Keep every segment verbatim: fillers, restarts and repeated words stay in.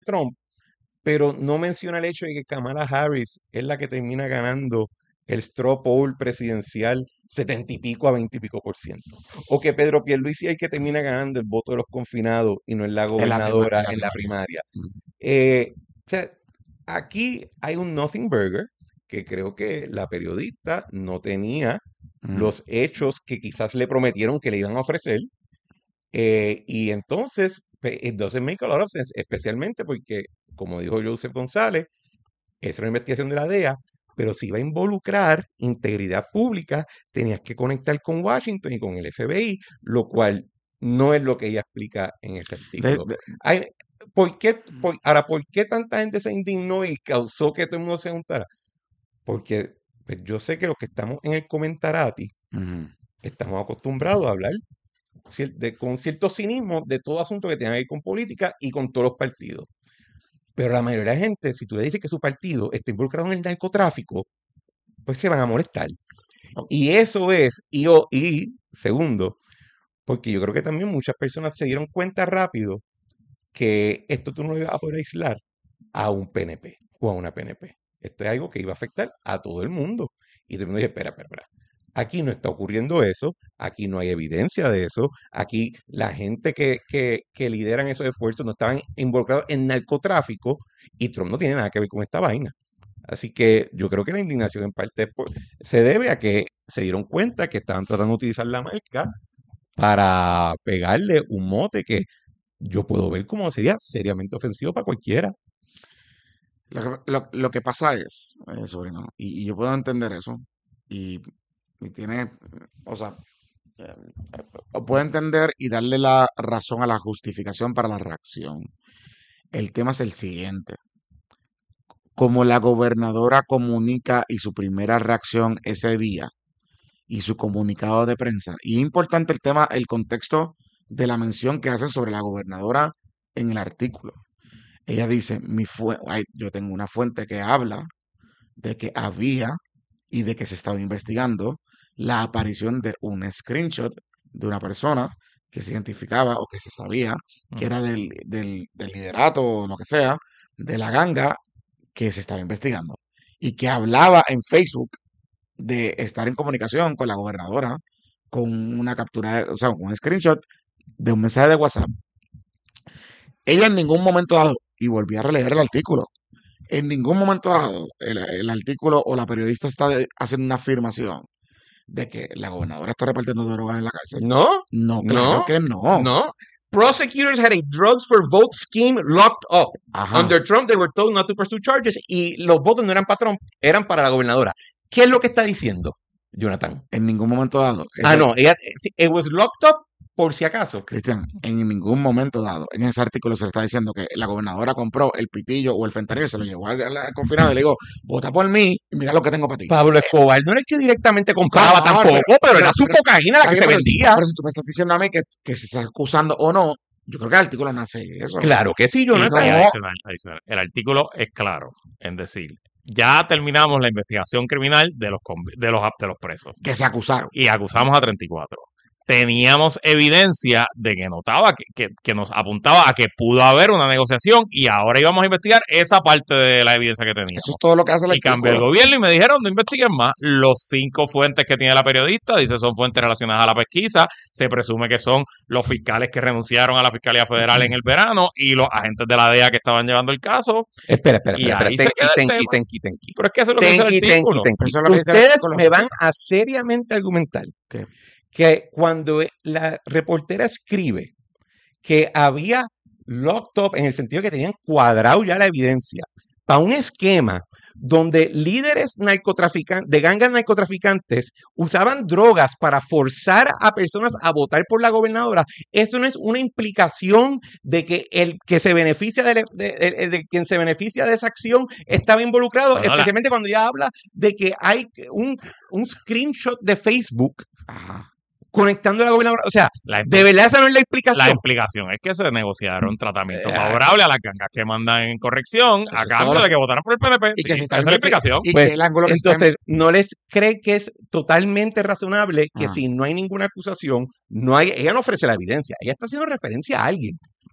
Trump, pero no menciona el hecho de que Kamala Harris es la que termina ganando el straw poll presidencial setenta y pico a veinte y pico por ciento. O que Pedro Pierluisi es el que termina ganando el voto de los confinados y no es la En la primaria. gobernadora En la en la primaria. primaria. Mm. Eh, o sea, aquí hay un nothing burger que creo que la periodista no tenía Mm. los hechos que quizás le prometieron que le iban a ofrecer. Eh, y entonces, pe- it doesn't make a lot of sense, especialmente porque, como dijo Joseph González, es una investigación de la D E A, pero si iba a involucrar integridad pública, tenías que conectar con Washington y con el F B I, lo cual no es lo que ella explica en ese De- artículo. de- Hay- ¿por qué, por- ahora, ¿por qué tanta gente se indignó y causó que todo el mundo se juntara? Porque pues, yo sé que los que estamos en el comentarati Ujú. estamos acostumbrados a hablar cier- de- con cierto cinismo de todo asunto que tenga que ver con política y con todos los partidos. Pero la mayoría de la gente, si tú le dices que su partido está involucrado en el narcotráfico, pues se van a molestar. Y eso es, y, o- y segundo, porque yo creo que también muchas personas se dieron cuenta rápido que esto tú no lo ibas a poder aislar a un P N P o a una P N P. Esto es algo que iba a afectar a todo el mundo. Y todo el mundo dice, espera, espera, espera. Aquí no está ocurriendo eso, aquí no hay evidencia de eso, aquí la gente que, que, que lideran esos esfuerzos no estaban involucrados en narcotráfico y Trump no tiene nada que ver con esta vaina. Así que yo creo que la indignación en parte es por- se debe a que se dieron cuenta que estaban tratando de utilizar la marca para pegarle un mote que yo puedo ver como sería seriamente ofensivo para cualquiera. Lo que, lo- lo que pasa es, eh, sobrino, y, y yo puedo entender eso, y, y tiene, o sea, eh, eh, puedo entender y darle la razón a la justificación para la reacción. El tema es el siguiente. Como la gobernadora comunica y su primera reacción ese día y su comunicado de prensa. Y es importante el tema, el contexto de la mención que hace sobre la gobernadora en el artículo. Ella dice, mi fue, ay, yo tengo una fuente que habla de que había y de que se estaba investigando la aparición de un screenshot de una persona que se identificaba o que se sabía que Ujú. era del, del, del liderato o lo que sea, de la ganga que se estaba investigando y que hablaba en Facebook de estar en comunicación con la gobernadora con una captura, de- o sea, con un screenshot de un mensaje de WhatsApp. Ella en ningún momento dado, y volví a releer el artículo, en ningún momento dado el, el artículo o la periodista está de- haciendo una afirmación de que la gobernadora está repartiendo drogas en la cárcel. No, No, claro no, que no. no. Prosecutors had a drugs for vote scheme locked up. Ajá. Under Trump, they were told not to pursue charges y los votos no eran para Trump, eran para la gobernadora. ¿Qué es lo que está diciendo, Jonathan? En ningún momento dado. Ah, Ese- no, ella, sí, it was locked up por si acaso. Cristian, en ningún momento dado, en ese artículo se le está diciendo que la gobernadora compró el pitillo o el fentanil, se lo llevó al, al confinado y le digo, vota por mí y mira lo que tengo para ti. Pablo Escobar no era el que directamente compraba Claro, tampoco, pero- pero, era pero- su pero- cocaína la Está que bien, se pero- vendía. Pero si tú me estás diciendo a mí que, que se está acusando o no, yo creo que el artículo nace de eso. Claro que sí, Y, Jonathan. y no. adicional, adicional, el artículo es claro en decir, ya terminamos la investigación criminal de los, convi- de los, de los presos Que se acusaron. y acusamos a treinta y cuatro. Teníamos evidencia de que notaba, que, que, que nos apuntaba a que pudo haber una negociación y ahora íbamos a investigar esa parte de la evidencia que teníamos. Eso es todo lo que hace el Y cambió el artículo. gobierno y me dijeron, no investiguen más. Los cinco fuentes que tiene la periodista, dice, son fuentes relacionadas a la pesquisa. Se presume que son los fiscales que renunciaron a la Fiscalía Federal en el verano y los agentes de la D E A que estaban llevando el caso. Espera, espera, Y espera, espera. ahí se Tenki, queda el tenki, tema. tenki, tenki. Pero es que eso es lo que dice el Tenki, tenki, artículo. tenki. Eso es lo que dice el Ustedes artículo. me van a seriamente argumentar ¿Qué? que cuando la reportera escribe que había locked up en el sentido que tenían cuadrado ya la evidencia para un esquema donde líderes narcotraficantes, de gangas narcotraficantes usaban drogas para forzar a personas a votar por la gobernadora, eso no es una implicación de que el que se beneficia de, de, de, de quien se beneficia de esa acción estaba involucrado, No, no, la- especialmente cuando ya habla de que hay un, un screenshot de Facebook Ajá. conectando a la gobernadora. O sea, La, de verdad esa no es la la explicación. implicación es que se negociaron tratamiento Eh, favorable a las gangas que mandan en corrección a es cambio todo lo de que- que votaran por el P N P. Y que Sí, se está esa es la investi- explicación. y Pues, que el ángulo que se está- entonces, ¿no les cree que es totalmente razonable que Ah. si no hay ninguna acusación, no hay, ella no ofrece la evidencia, ella está haciendo referencia a alguien?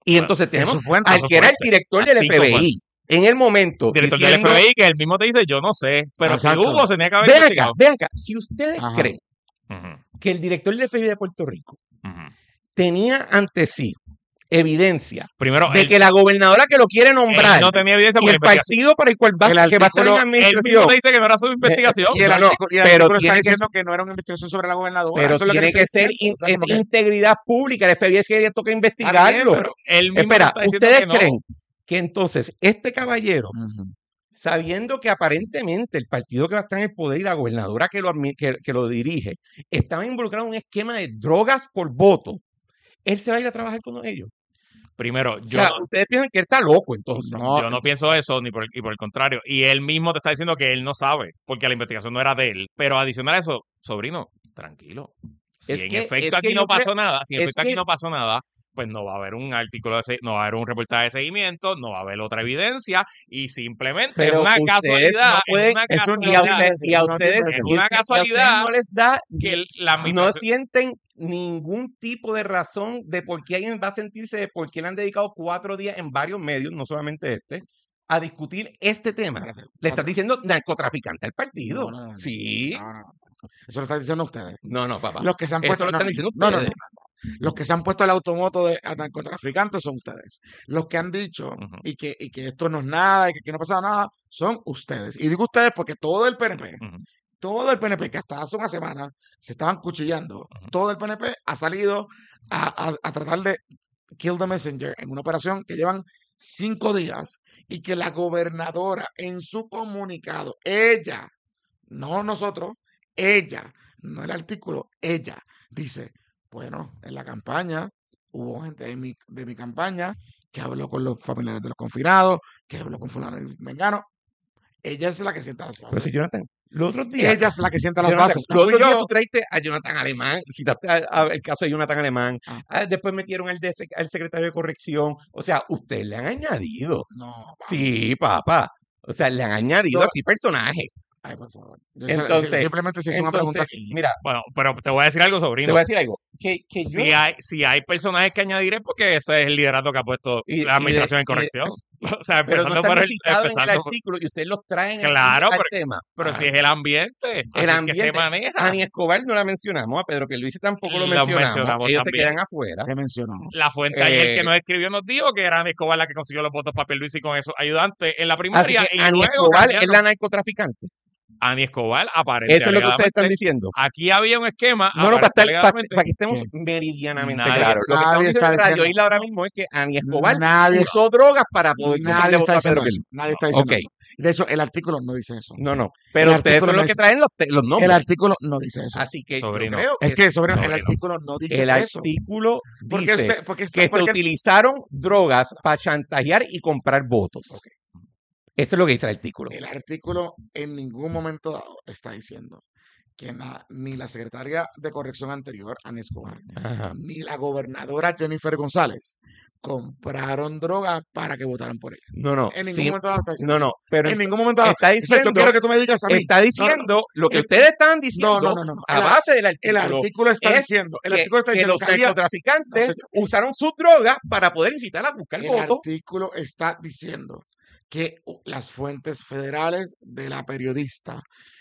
Y Bueno, entonces Es tenemos su fuente. al su que era el fuente. director A del cinco F B I fuentes. en el momento Director del diciendo, F B I, que él mismo te dice, yo no sé, pero si Exacto. hubo, se tenía que haber ve acá, investigado. ve acá, si ustedes Ajá. creen Ujú, que el director del F B I de Puerto Rico ujú. tenía ante sí evidencia Primero, de él, que la gobernadora que lo quiere él nombrar no tenía evidencia y porque el la investigación. partido para el cual va, El que va a estar en artículo- Él mismo administración, te dice que no era su investigación. Y el, No, no, artículo, y el pero artículo está tiene que- diciendo que no era una investigación sobre la gobernadora. pero Eso es lo que tiene te que estoy ser diciendo. in- O sea, es como que- integridad pública. El F B I es que le toca investigarlo. pero Él mismo te Espera, está diciendo ¿ustedes que no. creen que entonces este caballero, Ujú. sabiendo que aparentemente el partido que va a estar en el poder y la gobernadora que lo, admi- que, que lo dirige estaba involucrado en un esquema de drogas por voto, él se va a ir a trabajar con ellos? Primero, O yo sea, no, ustedes piensan que él está loco entonces. No, yo no pienso eso, ni por, el- y por el contrario. Y él mismo te está diciendo que él no sabe, porque la investigación no era de él. Pero adicional a eso, sobrino, tranquilo. Si Es en que- efecto es aquí que no yo creo- pasó nada, si en es efecto aquí que- no pasó nada, pues no va a haber un artículo, de se- no va a haber un reportaje de seguimiento, no va a haber otra evidencia y simplemente Pero es una ustedes casualidad, no pueden- es una es un y a, casualidad usted- y a no ustedes, tiene es y una usted- y a ustedes casualidad no les da, que el- la no administración. sienten ningún tipo de razón de por qué alguien va a sentirse, de por qué le han dedicado cuatro días en varios medios, no solamente este, a discutir este tema. Espérate, Le estás otro. diciendo narcotraficante al partido. No, no, no, no. Sí. No, no, no. Eso lo están diciendo ustedes. No, no, papá. Los que se han Eso puesto lo no, están diciendo no, no, no, ustedes. no, no. Los que se han puesto el automoto de a narcotraficantes son ustedes. Los que han dicho Ujú. y, que, y que esto no es nada y que aquí no pasa nada son ustedes. Y digo ustedes porque todo el P N P, Ujú. todo el P N P que hasta hace una semana se estaban cuchillando, Ujú. todo el P N P ha salido a, a- a tratar de kill the messenger en una operación que llevan cinco días y que la gobernadora en su comunicado, ella, no nosotros, ella, no el artículo, ella dice, bueno, en la campaña hubo gente de mi, de mi campaña que habló con los familiares de los confinados, que habló con fulano y mengano. Ella es la que sienta las Pero bases. si Jonathan, los otros días, Ella es la que sienta las Jonathan, bases. No los fui otros días yo. tú traiste a Jonathan Alemán, citaste a- a- el caso de Jonathan Alemán, Ah. ah, después metieron al, de, al secretario de corrección, o sea, ustedes le han añadido. No, papá. Sí, papá. O sea, le han añadido Yo- aquí personajes. Ay, por favor. Yo se- Entonces- simplemente se hizo una pregunta Entonces, aquí. mira, Bueno, pero te voy a decir algo, te sobrino. voy a decir algo. Que, que yo, Si hay, si hay personajes que añadir es porque ese es el liderato que ha puesto Y- y la administración de- en corrección. O sea, pero no empezando están por el, citados en el empezando por- artículo y ustedes los traen aquí Claro, al pero- tema. pero Ah, si es el ambiente, así el es que ambiente. se maneja. Ani Escobar no la mencionamos, a Pedro Pierluisi tampoco lo Los mencionamos. mencionamos Ellos también. se quedan afuera. Se mencionó. La fuente ayer Eh, que nos escribió nos dijo que era Ani Escobar la que consiguió los votos para Pierluisi con esos ayudantes en la Así primaria que y Ani luego Escobar es cambiaron. la narcotraficante. Ani Escobar aparente Eso es lo que ustedes están alegadamente. diciendo. Aquí había un esquema No, no, para, aparente estar- para, alegadamente. para que estemos ¿Qué? meridianamente Nadie- claros. Lo que estamos nadie diciendo está en Radio diciendo- Isla ahora mismo es que Ani Escobar Nadie, usó drogas para poder conseguirle nadie votos está a Pedro diciendo eso. Pierluisi. Nadie está diciendo Ok. eso. De hecho, el artículo no dice eso. No, no. Pero El ustedes artículo son los no que dice- traen los, te- los El nombres. artículo no dice eso. Así que Sobrino, yo creo que Es que sobre el Sobrino. artículo no dice el eso. artículo Porque dice usted, porque está- que se porque- utilizaron drogas para chantajear y comprar votos. Ok. Eso es lo que dice el artículo. el artículo en ningún momento dado está diciendo que na- ni la secretaria de corrección anterior, Ani Escobar, Ajá. ni la gobernadora Jennifer González compraron droga para que votaran por ella. No, no. En ningún sí, momento dado está diciendo no, no. Pero En ningún momento dado. está Exacto, diciendo, yo quiero que tú me digas a mí. está diciendo lo que el- ustedes estaban diciendo no, no, no, no. a El- base del El artículo. artículo está es diciendo, el que, artículo está que diciendo los que había- narcotraficantes No, señor. usaron sus drogas para poder incitar a buscar el votos. artículo está diciendo que u- las fuentes federales de la periodista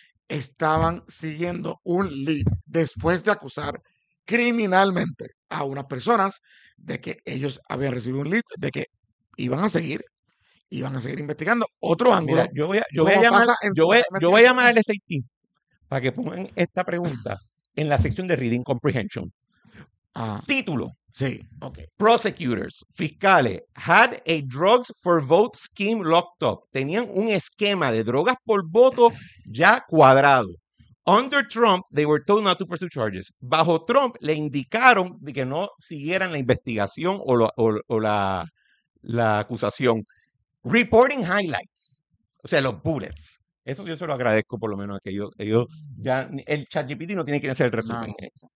estaban siguiendo un lead después de acusar criminalmente a unas personas de que ellos habían recibido un lead, de que iban a seguir, iban a seguir investigando otro ángulo. Mira, yo voy a, yo voy a ¿Cómo llamar, pasa en yo voy, todas las yo voy a llamar al investigaciones? S A T para que pongan esta pregunta en la sección de Reading Comprehension. Ah, Título: sí, ok. Prosecutors, fiscales, had a drugs for vote scheme locked up. Tenían un esquema de drogas por voto ya cuadrado. Under Trump, they were told not to pursue charges. Bajo Trump, le indicaron de que no siguieran la investigación o, lo- o- o la, la acusación. Reporting highlights, o sea, los bullets. Eso yo se lo agradezco por lo menos a que ellos, ellos ya, el ChatGPT no tiene que hacer el resumen.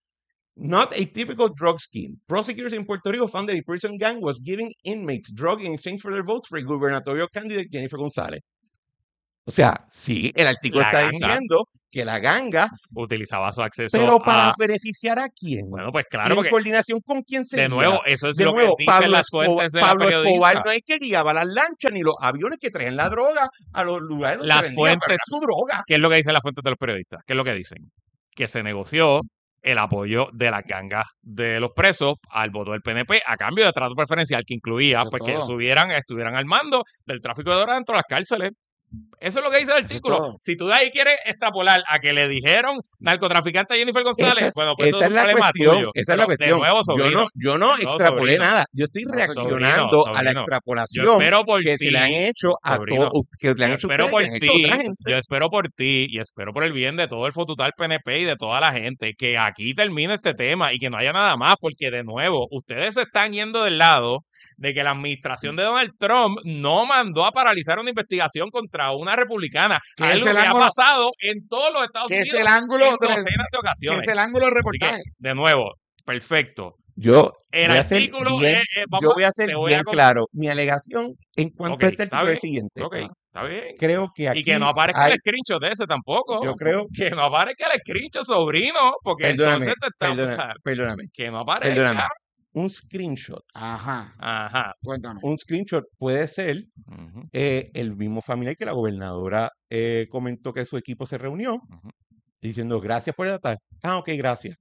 Not a typical drug scheme. Prosecutors in Puerto Rico found that a prison gang was giving inmates drugs in exchange for their votes for a gubernatorial candidate, Jennifer González. O O sea, sí, el artículo La está ganga. diciendo que la ganga, Utilizaba su acceso pero para a... beneficiar a quién. Bueno, pues Y claro, en porque coordinación con quién sería. de nuevo, eso es De lo nuevo, que dicen Pablo las Escobar, fuentes de la Pablo Escobar periodista. no es que guiaba las lanchas ni los aviones que traían la droga a los lugares donde Las se vendía, pero fuentes- era su droga. ¿Qué es lo que dicen las fuentes de los periodistas? ¿Qué es lo que dicen? Que se negoció el apoyo de las gangas de los presos al voto del P N P a cambio de trato preferencial que incluía Eso es pues, que todo. subieran, estuvieran al mando del tráfico de drogas dentro de las cárceles. Eso es lo que dice el es artículo. todo. Si tú de ahí quieres extrapolar a que le dijeron narcotraficante a Jennifer González, Esa es, bueno, pues eso esa es es un la problema cuestión. tuyo. Esa es la Pero, cuestión. De nuevo, yo sobrino, no, yo no de nuevo, extrapolé sobrino. nada. Yo estoy No, reaccionando sobrino, a la sobrino. Yo extrapolación espero por que ti, se le han hecho a sobrino. todos, que le han Yo hecho espero ustedes, por que han hecho ti, otra gente. yo espero por ti y espero por el bien de todo el fotutal P N P y de toda la gente que aquí termine este tema y que no haya nada más, porque de nuevo, ustedes se están yendo del lado de que la administración de Donald Trump no mandó a paralizar una investigación contra una republicana, Que que es es lo el que ha ángulo- pasado en todos los Estados Que es Unidos el ángulo en de- docenas de que ocasiones. es el ángulo del Así que, reportaje. de nuevo, perfecto. Yo El voy a ser artículo bien, es- es- vamos yo a- voy a ser te voy a bien con- claro. Mi alegación en cuanto Ok, a este está artículo es bien, el siguiente. ok, está bien. Creo que aquí Y que no aparezca hay, el screenshot de ese tampoco. yo creo, Que no aparezca el screenshot, sobrino, porque perdóname, entonces te estamos... perdóname, perdóname, que no aparezca. perdóname. Un screenshot, Ajá. Ajá. Cuéntame. un screenshot puede ser Ujú, eh, el mismo familiar que la gobernadora eh, comentó que su equipo se reunió ujú. diciendo gracias por el ataque. Ah, ok, gracias.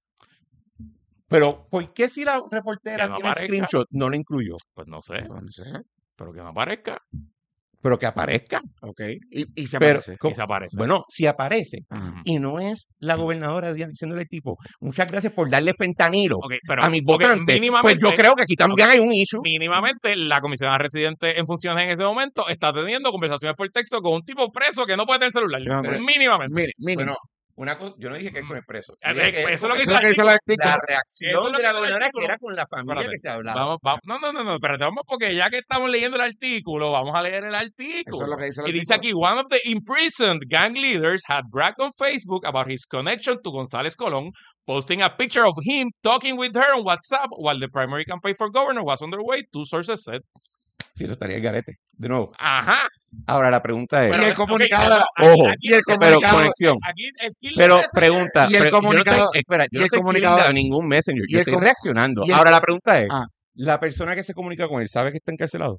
Pero, ¿por qué si la reportera Que no tiene el aparezca. screenshot no lo incluyó? Pues no sé, Entonces, pero que no aparezca. Pero que aparezca. ok. Y, y se Pero, aparece. ¿cómo? Y se aparece. Bueno, si aparece Ajá. y no es la gobernadora di- diciéndole al tipo, muchas gracias por darle fentanilo Ok, pero, a mis ok, votantes, pues mínimamente, yo creo que aquí también hay un issue. mínimamente la comisionada residente en funciones en ese momento está teniendo conversaciones por texto con un tipo preso que no puede tener celular. Yo, hombre, Mínimamente. Mire, mire. Bueno, una cosa, yo no dije que es con el preso. Yo Eh, dije eh, que eso es lo que Eso es lo que dice el artículo. la Eso reacción es lo de que la dice el gobernadora que artículo. era con la familia Espérate, que se hablaba. Vamos, vamos, no, no, no, no, espérate, vamos porque ya que estamos leyendo el artículo, vamos a leer el artículo. Eso es lo que dice el Y dice aquí, artículo. one of the imprisoned gang leaders had bragged on Facebook about his connection to González Colón, posting a picture of him talking with her on WhatsApp while the primary campaign for governor was underway, two sources said. Sí, eso estaría el garete. De nuevo. Ajá. Ahora la pregunta es, Y el ok, comunicado pero de la- aquí- ojo, aquí y el no te- pero comunicado- conexión. Aquí el killer Pero messenger. pregunta, Y el pero yo no comunicado- estoy- espera, yo y no el estoy comunicado- killing a ningún messenger, y yo el estoy com- reaccionando. y el- Ahora la pregunta es, Ah. ¿la persona que se comunica con él sabe que está encarcelado?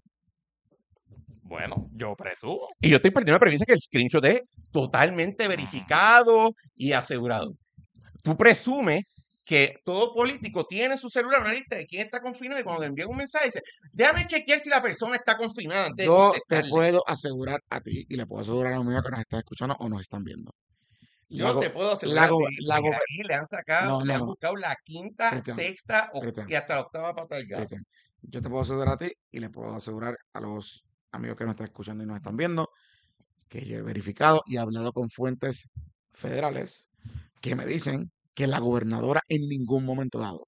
Bueno, yo presumo. Y yo estoy partiendo de la premisa que el screenshot es totalmente verificado y asegurado. Tú presumes que todo político tiene su celular, una lista de quién está confinado, y cuando te envían un mensaje dice, déjame chequear si la persona está confinada antes de Yo te contestarle". puedo asegurar a ti y le puedo asegurar a los míos que nos están escuchando o nos están viendo. Yo La go- te puedo la asegurar go- que la go- aquí le han sacado, No, le no, han no. buscado la quinta, Cristian, sexta o- Cristian. y hasta la octava pata del gato. Cristian, yo te puedo asegurar a ti y le puedo asegurar a los amigos que nos están escuchando y nos están viendo que yo he verificado y he hablado con fuentes federales que me dicen que la gobernadora en ningún momento dado,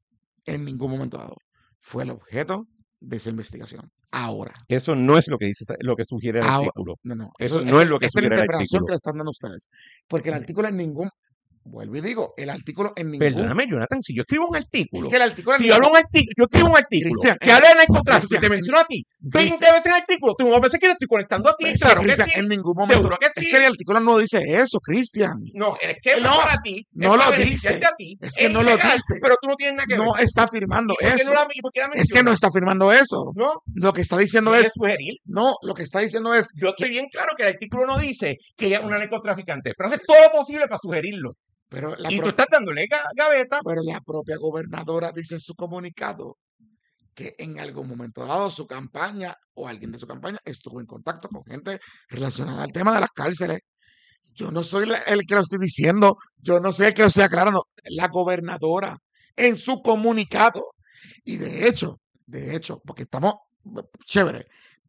en ningún momento dado, fue el objeto de esa investigación. Ahora. Eso no es lo que dice, lo que sugiere el Ahora, artículo. no, no. Eso no es lo que esa es la sugiere el interpretación artículo. que le están dando ustedes. Porque el artículo en ningún, vuelvo y digo, el artículo en ningún. Perdóname, Jonathan, si yo escribo un artículo, Es que el artículo en si yo hablo ningún. un artículo, yo escribo un artículo Cristian, que eh, habla de narcotráfico y Cristian, te menciono a ti veinte Cristian. veces en el artículo, tú me vas a pensar que te estoy conectando a ti, Esa, claro que Cristian, sí. en ningún momento. Seguro que Es sí. que el artículo no dice eso, Cristian. No, es que No, no, para ti, no es lo para dice. beneficiarte a ti, Es que no lo ilegal, dice. pero tú no tienes nada que No ver. está afirmando ¿Y por qué eso. no la, y por qué la Es que no mencionas? está afirmando eso. No, Lo que está diciendo ¿quieres es. sugerir? No, lo que está diciendo es. Yo estoy bien claro que el artículo no dice que ella es una narcotraficante, pero hace todo lo posible para sugerirlo. Pero la, Y pro- tú estás dándole ga- gaveta. pero la propia gobernadora dice en su comunicado que en algún momento dado su campaña o alguien de su campaña estuvo en contacto con gente relacionada al tema de las cárceles. Yo no soy la- el que lo estoy diciendo, yo no soy el que lo estoy aclarando, la gobernadora en su comunicado. Y de hecho, de hecho, porque estamos chévere,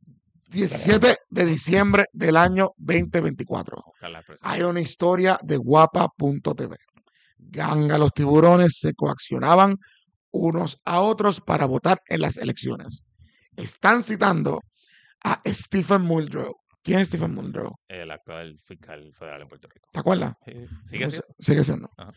diecisiete de diciembre del año veinte veinticuatro. Ojalá, pues. Hay una historia de guapa punto t v. Ganga los tiburones se coaccionaban unos a otros para votar en las elecciones. Están citando a Stephen Muldrow. ¿Quién es Stephen Muldrow? El actual fiscal federal en Puerto Rico. ¿Te acuerdas? Sí, sigue siendo. Sigue siendo. Ajá.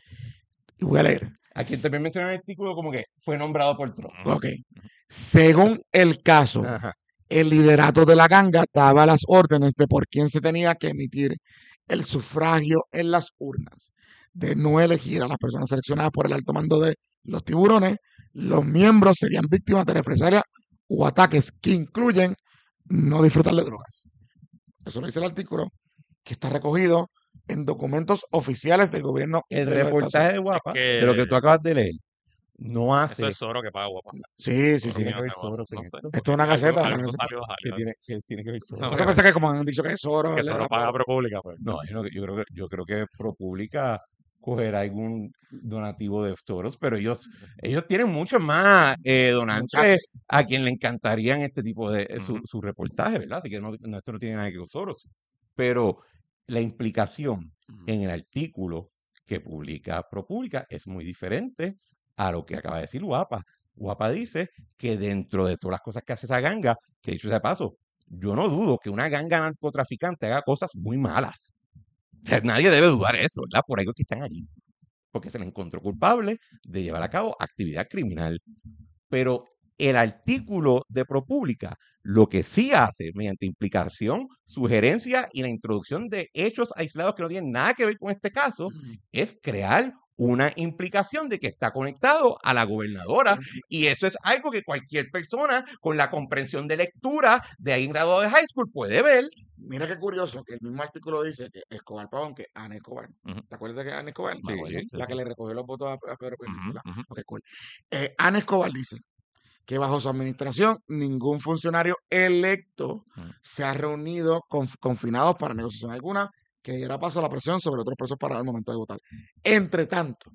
Y voy a leer. Aquí también menciona el artículo como que fue nombrado por Trump. Ujú. Ok. Según el caso, Ajá. el liderato de la ganga daba las órdenes de por quién se tenía que emitir el sufragio en las urnas. De no elegir a las personas seleccionadas por el alto mando de los tiburones, los miembros serían víctimas de represalias o ataques que incluyen no disfrutar de drogas. Eso lo dice el artículo, que está recogido en documentos oficiales del gobierno. El de los Estados reportaje de Unidos. Guapa, Es que- de lo que tú acabas de leer, no hace Eso es Zoro que paga guapa. Sí, sí, Zoro sí. tiene que que ver hace Zoro guapa, con no sé. esto. Esto es una Algo- gaceta. una algo gaceta. salió, que salió. tiene que, tiene que ver Zoro. No, Lo que pasa es que como han dicho que es Zoro, Que le Zoro da paga por- ProPublica, pues. No, yo, no- yo creo que yo creo que ProPublica cogerá algún donativo de Soros, pero ellos ellos tienen mucho más eh, donantes Muchachos. a quien le encantarían este tipo de eh, su, Ujú. su reportaje, ¿verdad? Así que no, no, esto no tiene nada que ver con Soros. Pero la implicación en el artículo que publica ProPublica es muy diferente a lo que acaba de decir Guapa. Guapa dice que dentro de todas las cosas que hace esa ganga, que dicho sea de paso, yo no dudo que una ganga narcotraficante haga cosas muy malas. O sea, nadie debe dudar eso, ¿verdad? Por algo que están allí. Porque se le encontró culpable de llevar a cabo actividad criminal. Pero el artículo de ProPublica lo que sí hace, mediante implicación, sugerencia y la introducción de hechos aislados que no tienen nada que ver con este caso, es crear una implicación de que está conectado a la gobernadora, y eso es algo que cualquier persona con la comprensión de lectura de alguien graduado de high school puede ver. Mira qué curioso que el mismo artículo dice que Escobar Pavón, que Ana Escobar, Ujú. ¿te acuerdas de Ana Escobar? Me acuerdo, sí, La que sí. le recogió los votos a, a Pedro Pierluisi, Ujú, ¿verdad? ujú. Ok, cool. Eh, Ana Escobar dice que bajo su administración ningún funcionario electo Ujú. se ha reunido con confinados para negociación alguna que diera paso a la presión sobre otros presos para el momento de votar. Entre tanto,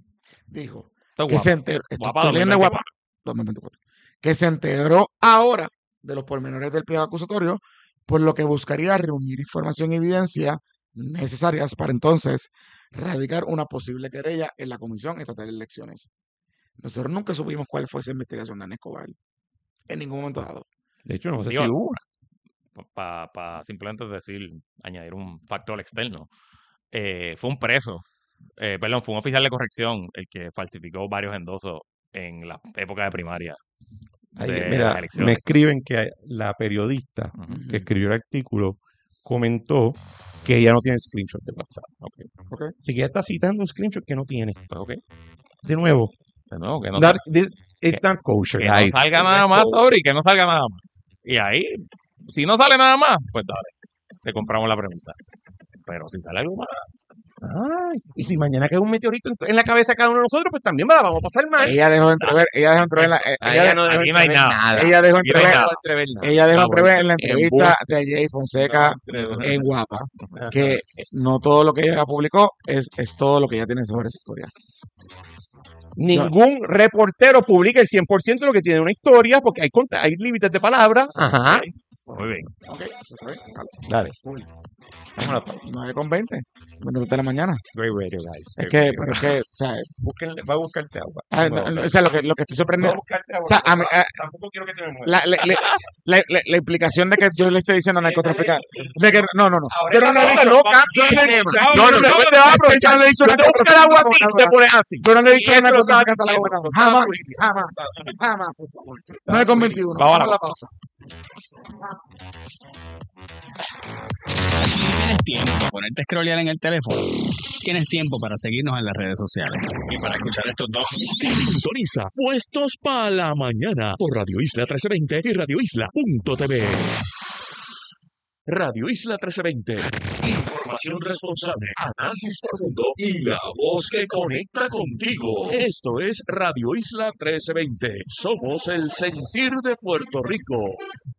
dijo Esto es que se guapa. enteró, esto Guapa estoy leyendo dos mil Guapa, dos mil veinticuatro, que se enteró ahora de los pormenores del pliego acusatorio, por lo que buscaría reunir información y evidencia necesarias para entonces radicar una posible querella en la Comisión Estatal de Elecciones. Nosotros nunca supimos cuál fue esa investigación de Ana Escobar, en ningún momento dado. De hecho, no sé Digo, si hubo. Para pa simplemente decir, añadir un factor externo. Eh, fue un preso, eh, perdón, fue un oficial de corrección el que falsificó varios endosos en la época de primaria Ahí, de mira, las me elecciones. escriben que la periodista Ujú. que escribió el artículo comentó que ella no tiene screenshot de WhatsApp. Ok, ¿Ok? Así que ella está citando un screenshot que no tiene. pues ok. De nuevo, De nuevo, que no, not- sal- this- it's not kosher, que no guys. salga It's nada not más, kosher. sobre que no salga nada más. Y ahí, si no sale nada más, pues dale, te compramos la premisa. Pero si sale algo más, Ay, y si mañana cae un meteorito en- en la cabeza de cada uno de nosotros, pues también me la vamos a pasar mal. Ella dejó de entrever, ella dejó de entrever, la, eh, Ahí ella, ella de- no dejó aquí no hay entrever nada. ella dejó de Aquí no hay entrever, nada. entrever nada. ella dejó de Ah, entrever en la En entrevista voz. de Jay Fonseca Entrever. en Guapa, que no todo lo que ella publicó es, es todo lo que ella tiene sobre esa historia. Ningún reportero publica el cien por ciento de lo que tiene una historia porque hay, cont- hay límites de palabras. Ajá. Muy bien. Ok, eso está bien. Dale. nueve con veinte, minutos de la mañana. Great radio, guys. Es Great que, radio. pero es que, o sea, Búsquenle- va a buscarte agua. ah, No, no, no, no. o sea, lo que, lo que estoy Va a sorprendido, buscarte agua. o sea, a mí, ah, Tampoco quiero que te me mueras. la, la, la, la, la- la implicación de que yo le estoy diciendo a narcotraficante, de que, no, no, no, Ahora yo no le he no, dicho, no yo cambies no de le- tema. yo No, no no, le- no, yo te vas a aprovechar, yo no le he dicho yo te busco el agua a ti y te narcotraficante, pones así. yo no le he dicho Y eso lo estás narcotraficante a la diciendo. gobernadora, jamás, jamás, jamás, por favor. nueve con veintiuno, Vamos a vamos la a la pausa. Tienes tiempo para ponerte a scrollear en el teléfono. Tienes tiempo para seguirnos en las redes sociales. Y para escuchar estos dos. Sintoniza Puestos para la Mañana por Radio Isla trece veinte y radio isla punto t v. Radio Isla trece veinte. Información responsable, análisis profundo y la voz que conecta contigo. Esto es Radio Isla trece veinte. Somos el sentir de Puerto Rico.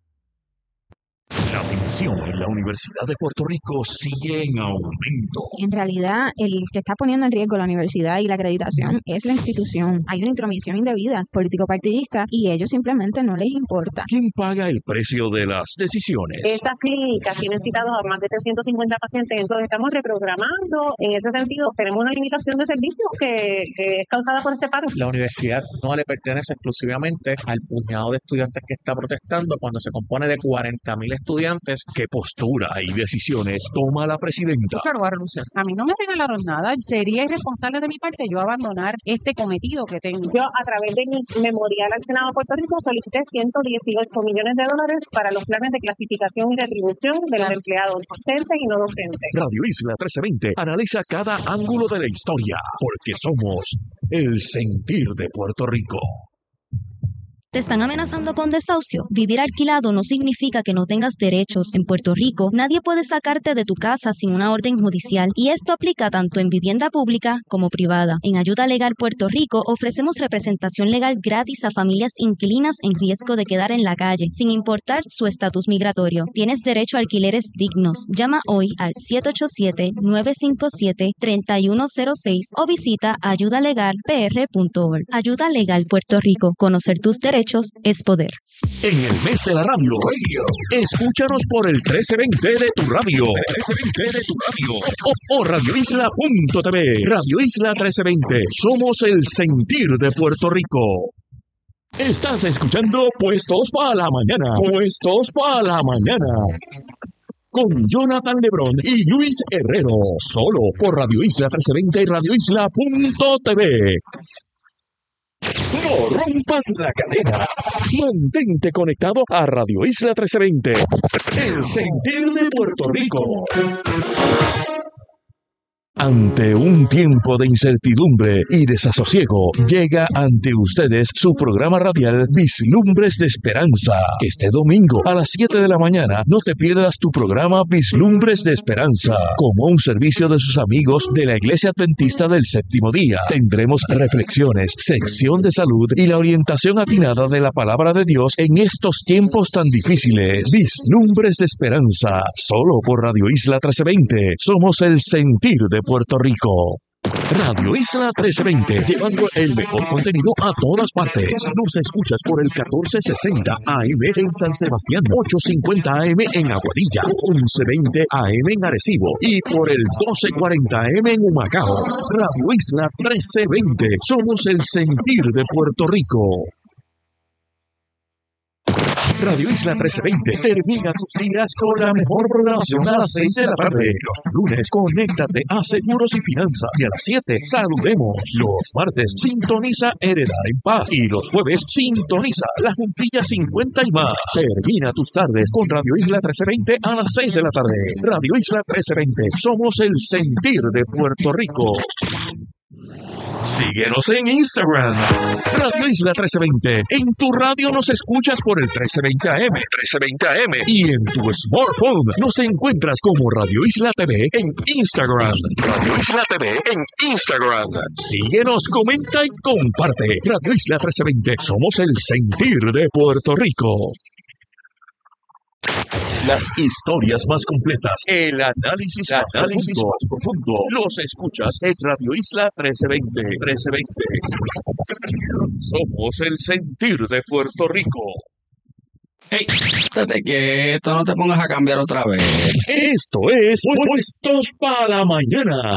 La tensión en la Universidad de Puerto Rico sigue en aumento. En realidad, el que está poniendo en riesgo la universidad y la acreditación es la institución. Hay una intromisión indebida político-partidista y ellos simplemente no les importa. ¿Quién paga el precio de las decisiones? Estas clínicas tienen citados a más de trescientos cincuenta pacientes, entonces estamos reprogramando. En ese sentido, tenemos una limitación de servicios que, que es causada por este paro. La universidad no le pertenece exclusivamente al puñado de estudiantes que está protestando cuando se compone de cuarenta mil estudiantes ¿qué postura y decisiones toma la presidenta? Claro, va a renunciar. A mí no me regalaron nada. Sería irresponsable de mi parte yo abandonar este cometido que tengo. Yo, a través de mi memorial al Senado de Puerto Rico, solicité ciento dieciocho millones de dólares para los planes de clasificación y retribución de los empleados docentes y no docentes. Radio Isla trece veinte analiza cada ángulo de la historia, porque somos el sentir de Puerto Rico. ¿Te están amenazando con desahucio? Vivir alquilado no significa que no tengas derechos. En Puerto Rico, nadie puede sacarte de tu casa sin una orden judicial, y esto aplica tanto en vivienda pública como privada. En Ayuda Legal Puerto Rico ofrecemos representación legal gratis a familias inquilinas en riesgo de quedar en la calle, sin importar su estatus migratorio. Tienes derecho a alquileres dignos. Llama hoy al siete ocho siete, nueve cinco siete, tres uno cero seis o visita ayuda legal p r punto org. Ayuda Legal Puerto Rico. Conocer tus derechos es poder. En el mes de la radio, escúchanos por el trece veinte de tu radio, trece veinte de tu radio, o, o radio isla punto t v. Radio Isla trece veinte, somos el sentir de Puerto Rico. Estás escuchando Puestos para la Mañana, Puestos para la Mañana, con Jonathan Lebrón y Luis Herrero, solo por Radio Isla trece veinte y radio isla punto t v. No rompas la cadena. Mantente conectado a Radio Isla trece veinte, el sentir de Puerto Rico. Ante un tiempo de incertidumbre y desasosiego, llega ante ustedes su programa radial Vislumbres de Esperanza. Este domingo a las siete de la mañana no te pierdas tu programa Vislumbres de Esperanza. Como un servicio de sus amigos de la Iglesia Adventista del Séptimo Día, tendremos reflexiones, sección de salud y la orientación atinada de la Palabra de Dios en estos tiempos tan difíciles. Vislumbres de Esperanza, solo por Radio Isla trece veinte. Somos el sentir de Puerto Rico. Radio Isla trece veinte, llevando el mejor contenido a todas partes. Nos escuchas por el catorce sesenta A M en San Sebastián, ochocientos cincuenta A M en Aguadilla, once veinte A M en Arecibo y por el doce cuarenta A M en Humacao. Radio Isla trece veinte, somos el sentir de Puerto Rico. Radio Isla trece veinte termina tus días con la mejor programación a las seis de la tarde. Los lunes, conéctate a Seguros y Finanzas. Y a las siete, saludemos. Los martes, sintoniza Heredar en Paz. Y los jueves, sintoniza La Juntilla cincuenta y más. Termina tus tardes con Radio Isla trece veinte a las seis de la tarde. Radio Isla trece veinte, somos el sentir de Puerto Rico. Síguenos en Instagram, Radio Isla trece veinte. En tu radio nos escuchas por el trece veinte A M, trece veinte A M. Y en tu smartphone nos encuentras como Radio Isla T V en Instagram. Radio Isla T V en Instagram. Síguenos, comenta y comparte. Radio Isla trece veinte. Somos el sentir de Puerto Rico. Las historias más completas, el análisis, análisis más profundo, los escuchas en Radio Isla trece veinte, trece veinte. Somos el sentir de Puerto Rico. Hey, estate quieto, no te pongas a cambiar otra vez. Esto es Puestos para Mañana.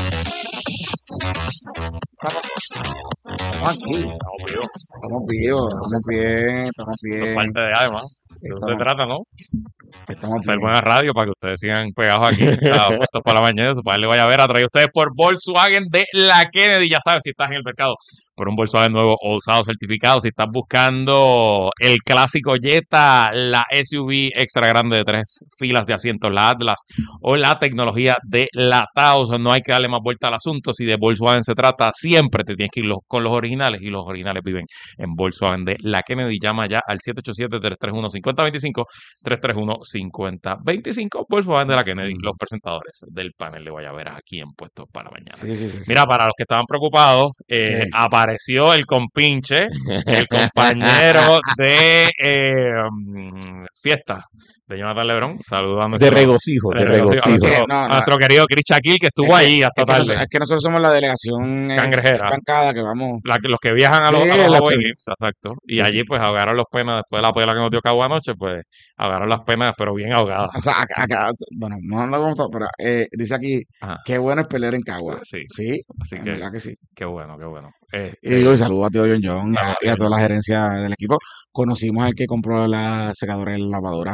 Estamos aquí. Estamos vivos. Estamos vivos, estamos bien, estamos bien. Es parte de además. De eso se trata, ¿no? Estamos Hacer bien. buena radio para que ustedes sigan pegados aquí a Puestos para la Mañana. Su padre le vaya a ver, a traer ustedes por Volkswagen de la Kennedy. Ya sabes, si estás en el mercado por un Volkswagen nuevo o usado certificado, si estás buscando el clásico Jetta, la S U V extra grande de tres filas de asientos, la Atlas o la tecnología de la Taos, no hay que darle más vuelta al asunto. Si de Volkswagen se trata, siempre te tienes que ir los, con los originales, y los originales viven en Volkswagen de la Kennedy. Llama ya al siete ocho siete, tres tres uno, cinco cero dos cinco, tres tres uno, cinco cero dos cinco. Volkswagen de la Kennedy, los presentadores del panel de Guayaberas aquí en Puestos para Mañana. Sí, sí, sí, sí. Mira, para los que estaban preocupados, eh, Sí. apareció el compinche, el compañero de eh, mm, fiesta de Jonathan Lebrón. Saludos a nuestro, De regocijo, de de regocijo, a regocijo. nuestro, No, no. a nuestro querido Chris Shaquille, que estuvo Es que- ahí hasta es que nos- tarde. Es que nosotros somos la delegación eh, Cangrejera. estancada que vamos. La que- los que viajan a los, Sí, a los la Hawaii pe- Games, exacto. Y Sí, allí sí. pues ahogaron las penas, después de la pela que nos dio Cabo anoche, pues ahogaron las penas, pero bien ahogadas. O sea, acá, acá- bueno, no no vamos a, pero eh, dice aquí, Ajá. qué bueno es pelear en Cagua. Sí. Sí, Así en que, verdad que sí. qué bueno, qué bueno. Este, Y digo, y saludo a tío John John y a, Saludos, y a tío toda la gerencia del equipo. Conocimos al que compró la secadora y la lavadora así, a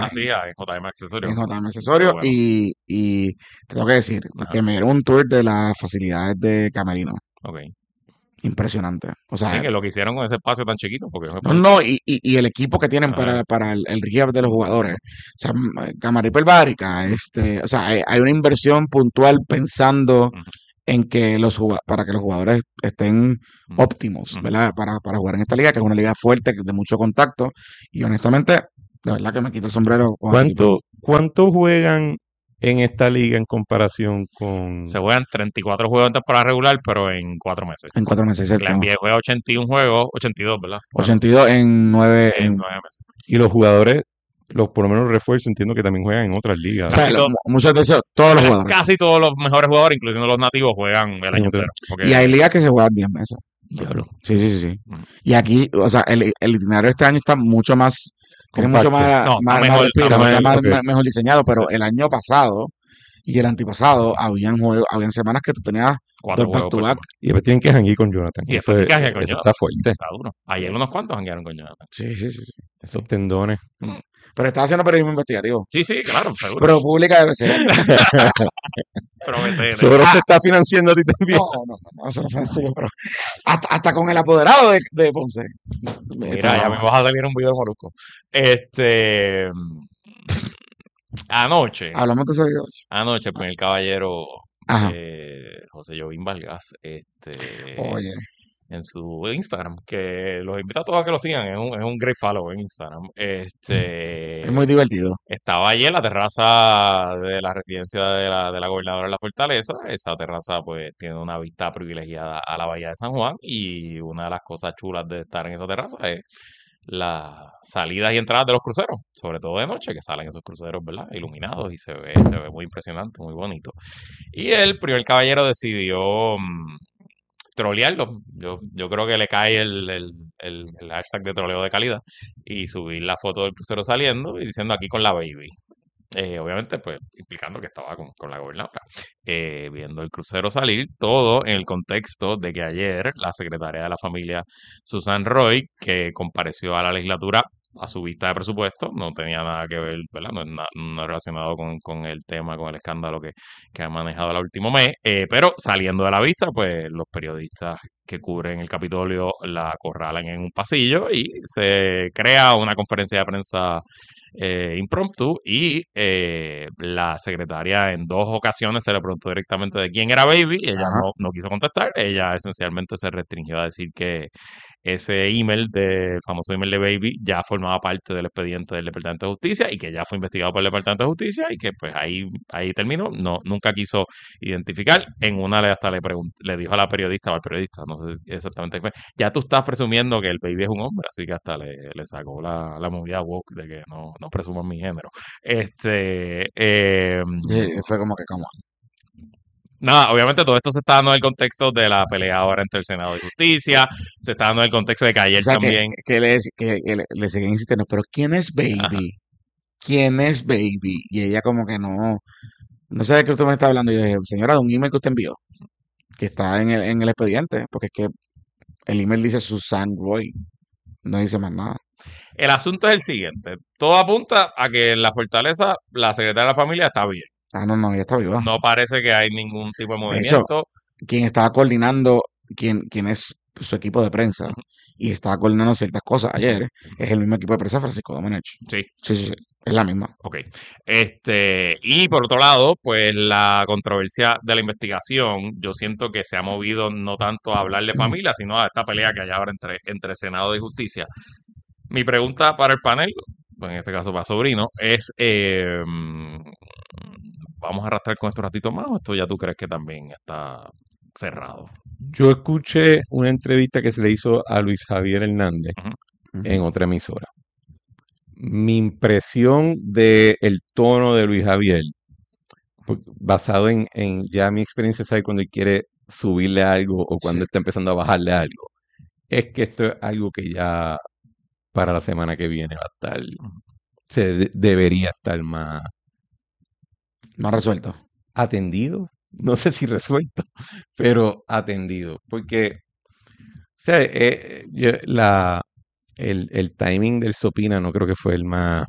en J M Accesorios. en J M Qué Accesorios bueno. y, y te tengo que decir Ajá. que me dieron un tour de las facilidades de Camerino. Ok. Impresionante. O Sí, sea, que lo que hicieron con ese espacio tan chiquito, porque es un no, espacio no, chiquito. y, y, y el equipo que tienen Ajá. para, para el, el rehab de los jugadores. O sea, m- Camarí Hiperbárica, este, o sea, hay, hay una inversión puntual pensando Ujú, en que los juga- para que los jugadores estén ujú, óptimos, ujú. ¿verdad? Para, para jugar en esta liga, que es una liga fuerte, de mucho contacto. Y honestamente, de verdad que me quito el sombrero con este equipo. ¿Cuánto, cuánto juegan en esta liga en comparación con... Se juegan treinta y cuatro juegos en temporada regular, pero en cuatro meses. En cuatro meses, La ¿cierto? N B A juega ochenta y uno juegos, ochenta y dos, ¿verdad? Bueno, ochenta y dos en nueve, en en, nueve meses. Y los jugadores, los por lo menos los refuerzos, entiendo que también juegan en otras o ligas. sea, Casi, lo- todo, mu- muchos de esos, todos los ¿verdad? jugadores. Casi todos los mejores jugadores, incluyendo los nativos, juegan el En año otras- entero. Porque, Y hay ligas que se juegan diez meses. Diablo. Sí, sí, sí, sí. mm, Y aquí, o sea, el, el itinerario este año está mucho más, tiene mucho Compacto. más, no, está más, más mejor, está respiro, Está mejor. está mal, más, ok. más- mejor diseñado, pero Sí. el año pasado y el antipasado habían juegos, habían semanas que tú tenías Cuatro dos back juegos to por back. semana. Y después tienen que janguear con Jonathan. Y Eso, después es- tiene que con eso Jonathan. está fuerte. Está duro. Ayer unos cuantos janguearon con Jonathan. Sí, sí, sí, sí. Esos tendones. Mm. Pero estaba haciendo periodismo investigativo. Sí, sí, claro, seguro. Pero pública debe ser. Pero B T N. Soros te está financiando a ti también. No, no, no, no, eso no fue así, pero hasta, hasta con el apoderado de, de Ponce. Mira, Estaba- ya me vas a salir un video de Molusco. Este. Anoche, Hablamos de ese video. anoche, el primer caballero, Ajá. eh, José Jovín Vargas, este, Oye, en su Instagram, que los invito a todos a que lo sigan, es un, es un great follow en Instagram. Este, es muy divertido. estaba allí en la terraza de la residencia de la, de la gobernadora de la Fortaleza. Esa terraza pues tiene una vista privilegiada a la bahía de San Juan y una de las cosas chulas de estar en esa terraza es las salidas y entradas de los cruceros, sobre todo de noche, que salen esos cruceros, ¿verdad? Iluminados y se ve, se ve muy impresionante, muy bonito. Y el primer caballero decidió mm, trolearlo. Yo, yo creo que le cae el, el, el, el hashtag de troleo de calidad y subir la foto del crucero saliendo y diciendo aquí con la baby. Eh, obviamente, pues, implicando que estaba con, con la gobernadora, eh, viendo el crucero salir, todo en el contexto de que ayer la secretaria de la familia, Susan Roy, que compareció a la legislatura a su vista de presupuesto, no tenía nada que ver, ¿verdad? No es na- no relacionado con, con el tema, con el escándalo que, que ha manejado el último mes, eh, pero saliendo de la vista, pues los periodistas que cubren el Capitolio la acorralan en un pasillo y se crea una conferencia de prensa eh, impromptu y eh, la secretaria en dos ocasiones se le preguntó directamente de quién era Baby y ella Ajá. no, no quiso contestar, ella esencialmente se restringió a decir que ese email del famoso email de Baby ya formaba parte del expediente del Departamento de Justicia y que ya fue investigado por el Departamento de Justicia y que pues ahí, ahí terminó, no, nunca quiso identificar, en una le hasta le preguntó, le dijo a la periodista o al periodista, no sé exactamente qué fue, ya tú estás presumiendo que el Baby es un hombre, así que hasta le, le sacó la, la movida woke de que no, no presuman mi género. Este, eh, Sí, fue como que, como. Nada, obviamente todo esto se está dando en el contexto de la pelea ahora entre el Senado y Justicia, se está dando en el contexto de que ayer O sea, que, también... que, le, que, que le, le siguen insistiendo, pero ¿quién es Ajá. Baby? ¿Quién es Baby? Y ella como que no, no sé de qué usted me está hablando. Y yo dije, señora, de un email que usted envió, que está en el, en el expediente, porque es que el email dice Susan Roy, no dice más nada. El asunto es el siguiente, todo apunta a que en la Fortaleza la secretaria de la familia está bien, Ah, no, no, ella está viva. no parece que hay ningún tipo de De hecho, movimiento. quien estaba coordinando, quien, quien es su equipo de prensa Ujú. y estaba coordinando ciertas cosas ayer, es el mismo equipo de prensa Francisco Domenech. Sí, Sí, sí, sí, es la misma. ok. Este, y por otro lado, pues la controversia de la investigación, yo siento que se ha movido no tanto a hablar de familia, sino a esta pelea que hay ahora entre, entre Senado y Justicia. Mi pregunta para el panel, pues en este caso para Sobrino, es, eh, ¿vamos a arrastrar con esto un ratito más o esto ya tú crees que también está cerrado? Yo escuché una entrevista que se le hizo a Luis Javier Hernández Ujú. en otra emisora. Mi impresión del tono de Luis Javier, pues, basado en, en ya mi experiencia, sabe cuando él quiere subirle algo o cuando Sí. está empezando a bajarle algo, es que esto es algo que ya para la semana que viene va a estar, se de- debería estar más No ha resuelto. atendido, no sé si resuelto, pero atendido, porque o sea, eh, yo- la, el, el timing del Sopina no creo que fue el más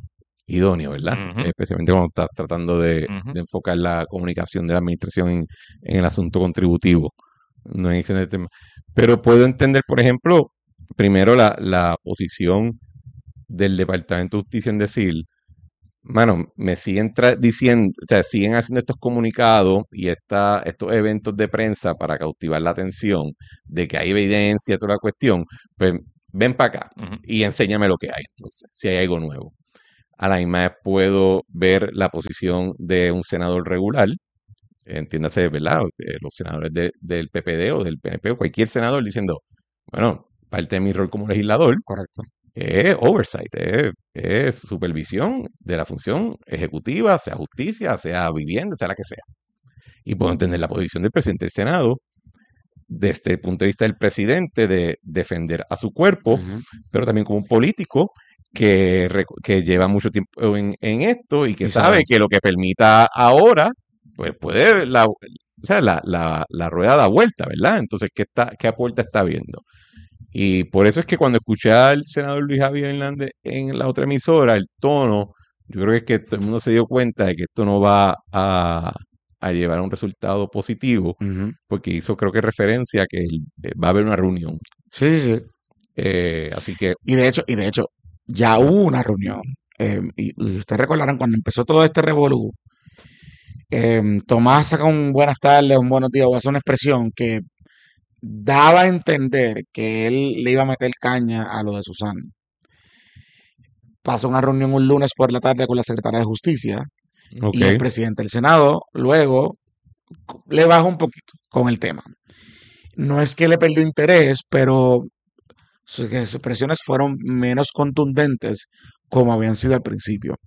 idóneo, ¿verdad? Ujú. Especialmente cuando estás tratando de, Ujú. de enfocar la comunicación de la administración en, en el asunto contributivo. No es ese tema. Pero puedo entender, por ejemplo, primero la, la posición del Departamento de Justicia en decir, mano, me siguen tra- diciendo, o sea, siguen haciendo estos comunicados y esta, estos eventos de prensa para cautivar la atención de que hay evidencia, toda la cuestión, pues ven para acá Ujú. y enséñame lo que hay, entonces, si hay algo nuevo. A la misma vez puedo ver la posición de un senador regular, entiéndase, ¿verdad? Eh, Los senadores de- del P P D o del P N P o cualquier senador diciendo, bueno, parte de mi rol como legislador Correcto. es oversight, es, es supervisión de la función ejecutiva, sea justicia, sea vivienda, sea la que sea. Y puedo entender la posición del presidente del Senado desde el punto de vista del presidente de defender a su cuerpo, Ujú. pero también como un político que, reco- que lleva mucho tiempo en, en esto y que Y sabe sabe. que lo que permita ahora, pues puede, la, o sea, la, la, la rueda da vuelta, ¿verdad? Entonces, ¿qué, está, qué aporta está viendo? Y por eso es que cuando escuché al senador Luis Javier Hernández en la otra emisora, el tono, yo creo que es que todo el mundo se dio cuenta de que esto no va a, a llevar a un resultado positivo, Ujú. porque hizo creo que referencia a que el- eh, va a haber una reunión. Sí, sí, sí. Eh, así que, Y de hecho, y de hecho, ya hubo una reunión. eh, y, y ustedes recordarán cuando empezó todo este revolú, eh, Tomás saca un buenas tardes, un buenos días, o hace una expresión que daba a entender que él le iba a meter caña a lo de Susana. Pasó una reunión un lunes por la tarde con la secretaria de Justicia ok, y el presidente del Senado luego le bajó un poquito con el tema. No es que le perdió interés, pero sus expresiones fueron menos contundentes como habían sido al principio.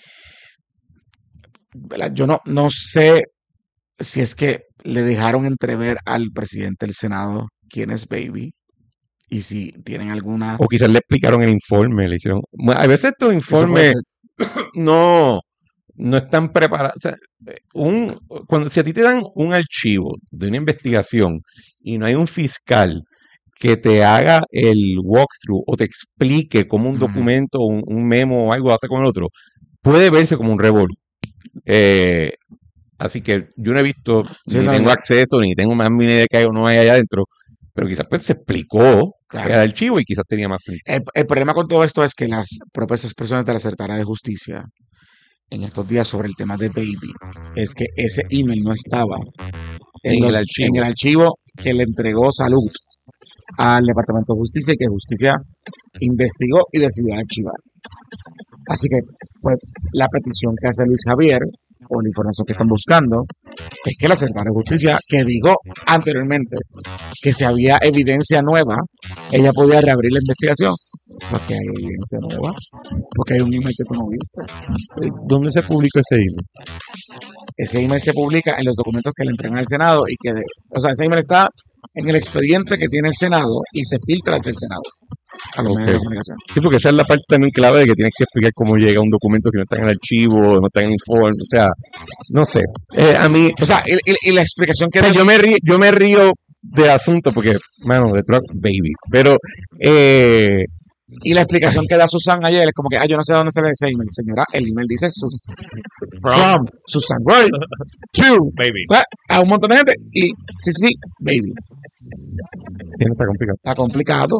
¿Verdad? Yo no, no sé si es que le dejaron entrever al presidente del Senado quién es Baby y si tienen alguna... o quizás le explicaron el informe, le hicieron. Bueno, a veces estos Eso puede informes ser. no, no están preparados. O sea, eh, un, cuando, si a ti te dan un archivo de una investigación y no hay un fiscal que te haga el walkthrough o te explique cómo un Ujú. documento, un, un memo o algo ata con el otro, puede verse como un revolú. Eh, así que yo no he visto, Sí, ni no, tengo no, acceso, ni tengo más ni idea de que hay o no hay allá adentro, pero quizás pues se explicó claro. el archivo y quizás tenía más sentido. El, el problema con todo esto es que las propias expresiones de la secretaria de Justicia en estos días sobre el tema de Baby es que ese email no estaba en, En los, el en archivo. el archivo que le entregó Salud al Departamento de Justicia y que Justicia investigó y decidió archivar. Así que, pues, la petición que hace Luis Javier o la información que están buscando es que la secretaria de Justicia, que dijo anteriormente que si había evidencia nueva, ella podía reabrir la investigación. Porque hay evidencia nueva, porque hay un email que tú no viste. ¿Dónde se publicó ese email? Ese email se publica en los documentos que le entregan al Senado y que, de- o sea, ese email está en el expediente que tiene el Senado y se filtra entre el Senado a los Ok. medios de comunicación. Sí, porque esa es la parte también clave de que tienes que explicar cómo llega un documento si no está en el archivo, no está en el informe, o sea, no sé. Eh, a mí, O sea, y, y- y la explicación que o sea, da- yo me río, yo me río del asunto porque, mano, de truck, baby. Pero, eh, y la explicación que da Susan ayer es como que, ah, yo no sé dónde sale ese email, señora. El email dice Sus- from Susan Roy to Baby. ah, a un montón de gente y sí, sí, baby. sí, no está complicado. Está complicado.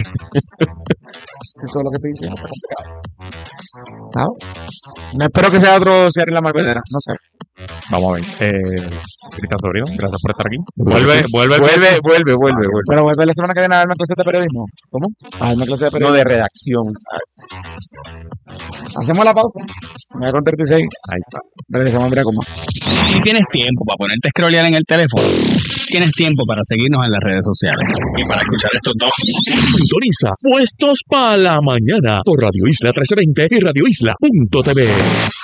Es todo lo que estoy diciendo, está complicado. ¿No? No espero que sea otro cierre en la Malvedera, no sé. Vamos a ver. Eh, Cristian Sobrino, gracias por estar aquí. Vuelve, vuelve, Vuelve, vuelve, vuelve, vuelve. Pero vuelve la semana que viene a darme clases de periodismo. ¿Cómo? A darme clases de No periodismo. de redacción. Hacemos la pausa. nueve con treinta y seis. Ahí está. Regresamos en breve con más. Si tienes tiempo para ponerte a scrollear en el teléfono, tienes tiempo para seguirnos en las redes sociales y para escuchar estos dos. Sintoniza Puestos para la Mañana por Radio Isla trece veinte y radio isla punto t v.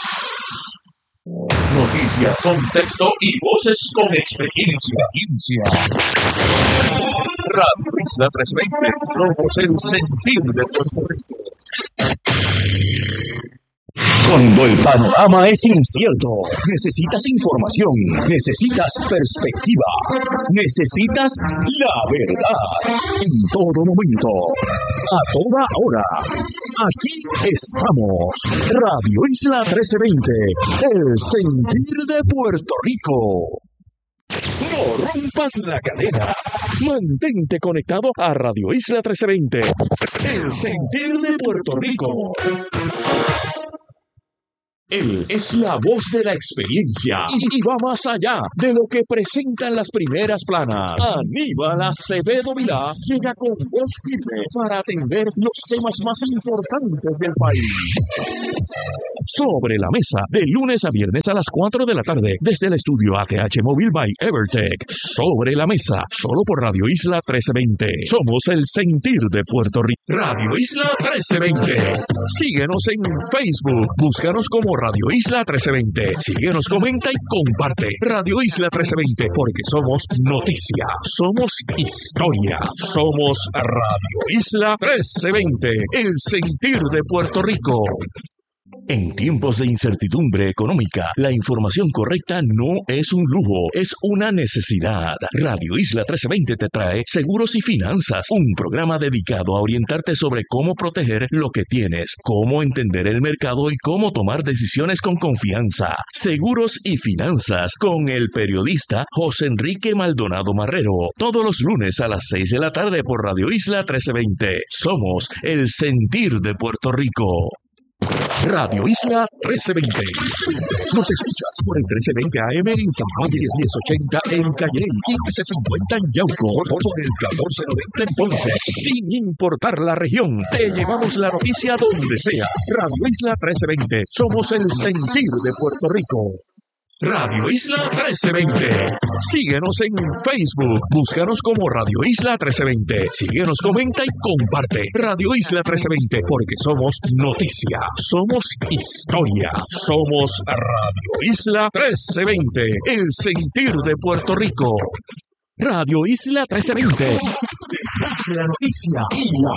Noticias, contexto y voces con experiencia. Radio Isla trece veinte, somos el sentir de Puerto Rico. Cuando el panorama es incierto, necesitas información, necesitas perspectiva, necesitas la verdad. En todo momento, a toda hora, aquí estamos. Radio Isla trece veinte, el sentir de Puerto Rico. No rompas la cadena. Mantente conectado a Radio Isla trece veinte, el sentir de Puerto Rico. Él es la voz de la experiencia y, y va más allá de lo que presentan las primeras planas. Aníbal Acevedo Vilá llega con voz firme para atender los temas más importantes del país. Sobre la mesa, de lunes a viernes a las cuatro de la tarde, desde el estudio A T H Móvil by Evertech. Sobre la mesa, solo por Radio Isla trece veinte. Somos el sentir de Puerto Rico. Radio Isla trece veinte. Síguenos en Facebook. Búscanos como Radio Isla trece veinte. Síguenos, comenta y comparte. Radio Isla trece veinte, porque somos noticia, somos historia, somos Radio Isla trece veinte, el sentir de Puerto Rico. En tiempos de incertidumbre económica, la información correcta no es un lujo, es una necesidad. Radio Isla trece veinte te trae Seguros y Finanzas, un programa dedicado a orientarte sobre cómo proteger lo que tienes, cómo entender el mercado y cómo tomar decisiones con confianza. Seguros y Finanzas, con el periodista José Enrique Maldonado Marrero, todos los lunes a las seis de la tarde por Radio Isla trece veinte. Somos el sentir de Puerto Rico. Radio Isla trece veinte. Nos escuchas por el trece veinte A M en San Juan, diez mil ochenta en Calle, quince cincuenta en Yauco, por el catorce noventa en Ponce. Sin importar la región, te llevamos la noticia donde sea. Radio Isla trece veinte. Somos el sentir de Puerto Rico. Radio Isla trece veinte. Síguenos en Facebook. Búscanos como Radio Isla trece veinte. Síguenos, comenta y comparte. Radio Isla trece veinte, porque somos noticia, somos historia, somos Radio Isla trece veinte, el sentir de Puerto Rico. Radio Isla trece veinte. Detrás de la noticia y la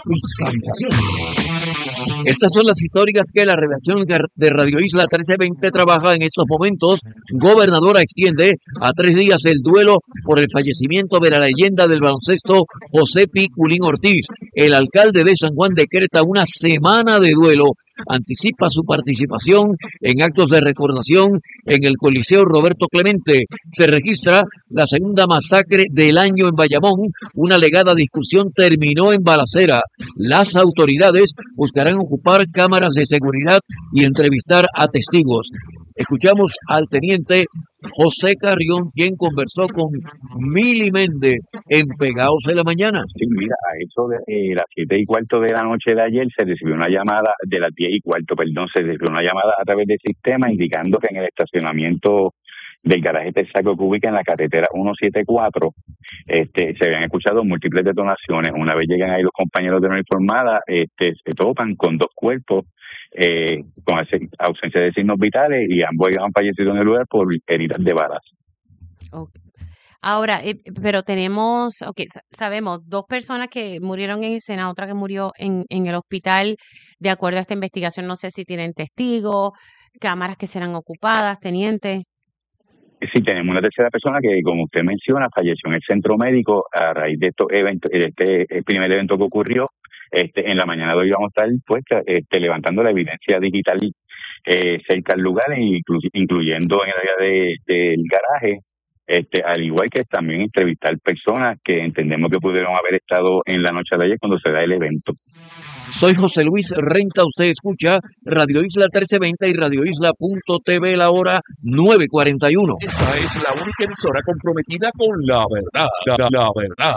fiscalización. Estas son las históricas que la redacción de Radio Isla trece veinte trabaja en estos momentos. Gobernadora extiende a tres días el duelo por el fallecimiento de la leyenda del baloncesto José Piculín Ortiz. El alcalde de San Juan decreta una semana de duelo. Anticipa su participación en actos de recordación en el Coliseo Roberto Clemente. Se registra la segunda masacre del año en Bayamón. Una alegada discusión terminó en balacera. Las autoridades buscarán ocupar cámaras de seguridad y entrevistar a testigos. Escuchamos al teniente José Carrión, quien conversó con Mili Méndez en Pegaos en la Mañana. Sí, mira, a eso de eh, las siete y cuarto de la noche de ayer se recibió una llamada, de las diez y cuarto, perdón, se recibió una llamada a través del sistema indicando que en el estacionamiento del garaje Texaco que ubica en la carretera ciento setenta y cuatro, este, se habían escuchado múltiples detonaciones. Una vez llegan ahí los compañeros de la uniformada, este, se topan con dos cuerpos eh, con ausencia de signos vitales, y ambos han fallecido en el lugar por heridas de balas. Okay. Ahora, eh, pero tenemos, ok, sabemos dos personas que murieron en escena, otra que murió en, en el hospital. De acuerdo a esta investigación, no sé si tienen testigos, cámaras que serán ocupadas, teniente. Sí, tenemos una tercera persona que, como usted menciona, falleció en el centro médico a raíz de estos eventos, de este el primer evento que ocurrió. Este, en la mañana de hoy vamos a estar pues, este, levantando la evidencia digital eh, cerca al lugar, inclu incluyendo en el área de, del garaje, este, al igual que también entrevistar personas que entendemos que pudieron haber estado en la noche de ayer cuando se da el evento. Soy José Luis Renta, usted escucha Radio Isla trece veinte y Radio Isla punto t v, la hora nueve cuarenta y uno. Esta es la única emisora comprometida con la verdad, la, la verdad.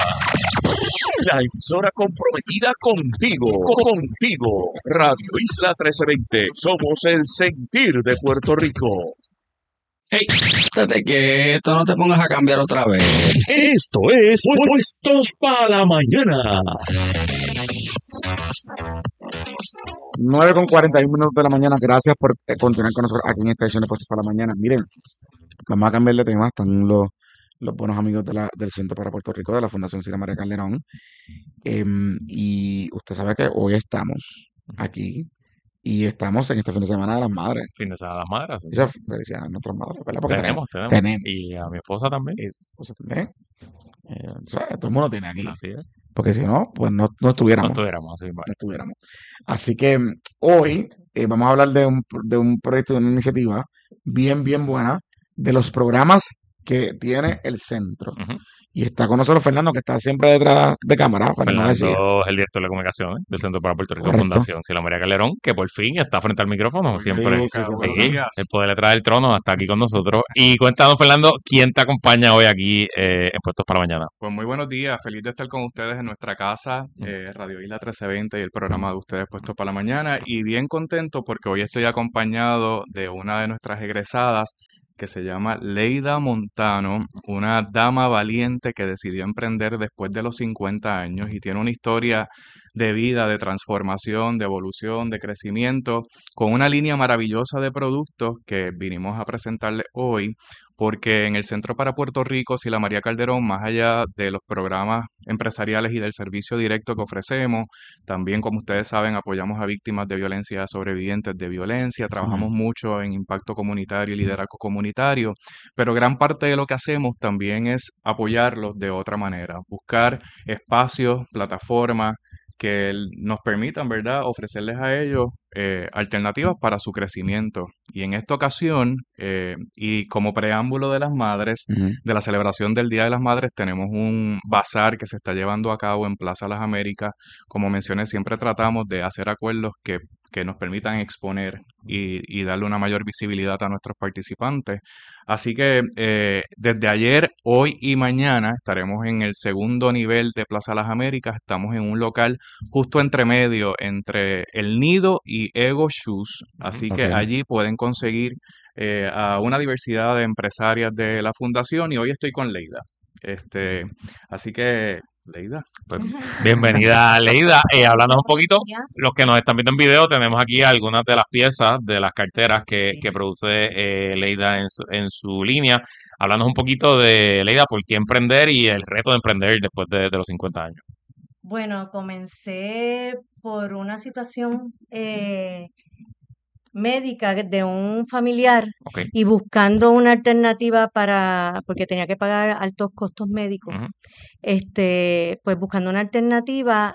La emisora comprometida contigo, contigo. Radio Isla trece veinte, somos el sentir de Puerto Rico. Hey, estate quieto, no te pongas a cambiar otra vez. Esto es Puestos para la Mañana. nueve con cuarenta y uno minutos de la mañana. Gracias por eh, continuar con nosotros aquí en esta edición de Puestos para la Mañana. Miren, vamos a cambiar de tema. Están los, los buenos amigos de la, del Centro para Puerto Rico, de la Fundación Cira María Calderón. Eh, y usted sabe que hoy estamos aquí y estamos en este fin de semana de las madres. Fin de semana de las madres. Sí. Esa felicidades a nuestras madres, ¿verdad? Porque Tenemos, tenemos, tenemos. tenemos. Y a mi esposa también. Y esposa también. Eh, o sea, todo el mundo tiene aquí. Así es. Porque si no, pues no, no estuviéramos. No estuviéramos así. No estuviéramos. Así que mm, hoy eh, vamos a hablar de un, de un proyecto, de una iniciativa bien, bien buena de los programas que tiene el centro. Ujú. Y está con nosotros Fernando, que está siempre detrás de cámara. Fernando García. Fernando es el director de comunicaciones del Centro para Puerto Rico Correcto. Fundación Sila María Calderón, que por fin está frente al micrófono. Siempre Sí, sí, sí, buenos sí, días. el poder detrás del trono hasta aquí con nosotros. Y cuéntanos, Fernando, ¿quién te acompaña hoy aquí eh, en Puestos para la Mañana? Pues muy buenos días, feliz de estar con ustedes en nuestra casa, eh, Radio Isla trece veinte y el programa de ustedes Puestos para la Mañana, y bien contento porque hoy estoy acompañado de una de nuestras egresadas que se llama Leida Montano, una dama valiente que decidió emprender después de los cincuenta años y tiene una historia de vida, de transformación, de evolución, de crecimiento, con una línea maravillosa de productos que vinimos a presentarle hoy, porque en el Centro para Puerto Rico, Sila María Calderón, más allá de los programas empresariales y del servicio directo que ofrecemos, también, como ustedes saben, apoyamos a víctimas de violencia, sobrevivientes de violencia, trabajamos mucho en impacto comunitario y liderazgo comunitario, pero gran parte de lo que hacemos también es apoyarlos de otra manera, buscar espacios, plataformas, que el- nos permitan, ¿verdad?, ofrecerles a ellos eh, alternativas para su crecimiento. Y en esta ocasión, eh, y como preámbulo de las madres, Ujú. de la celebración del Día de las Madres, tenemos un bazar que se está llevando a cabo en Plaza Las Américas. Como mencioné, siempre tratamos de hacer acuerdos que, que nos permitan exponer y, y darle una mayor visibilidad a nuestros participantes. Así que eh, desde ayer, hoy y mañana estaremos en el segundo nivel de Plaza Las Américas. Estamos en un local justo entre medio, entre El Nido y Ego Shoes. Así que Ok. allí pueden conseguir eh, a una diversidad de empresarias de la fundación, y hoy estoy con Leida. Este, así que, Leida. Pues, bienvenida, Leida. Eh, hablando un poquito, los que nos están viendo en video, tenemos aquí algunas de las piezas de las carteras que, que produce eh, Leida en su, en su línea. Hablando un poquito de, Leida, por qué emprender y el reto de emprender después de, de los cincuenta años. Bueno, comencé por una situación eh, médica de un familiar Ok. y buscando una alternativa para, porque tenía que pagar altos costos médicos, Ujú. este, pues buscando una alternativa,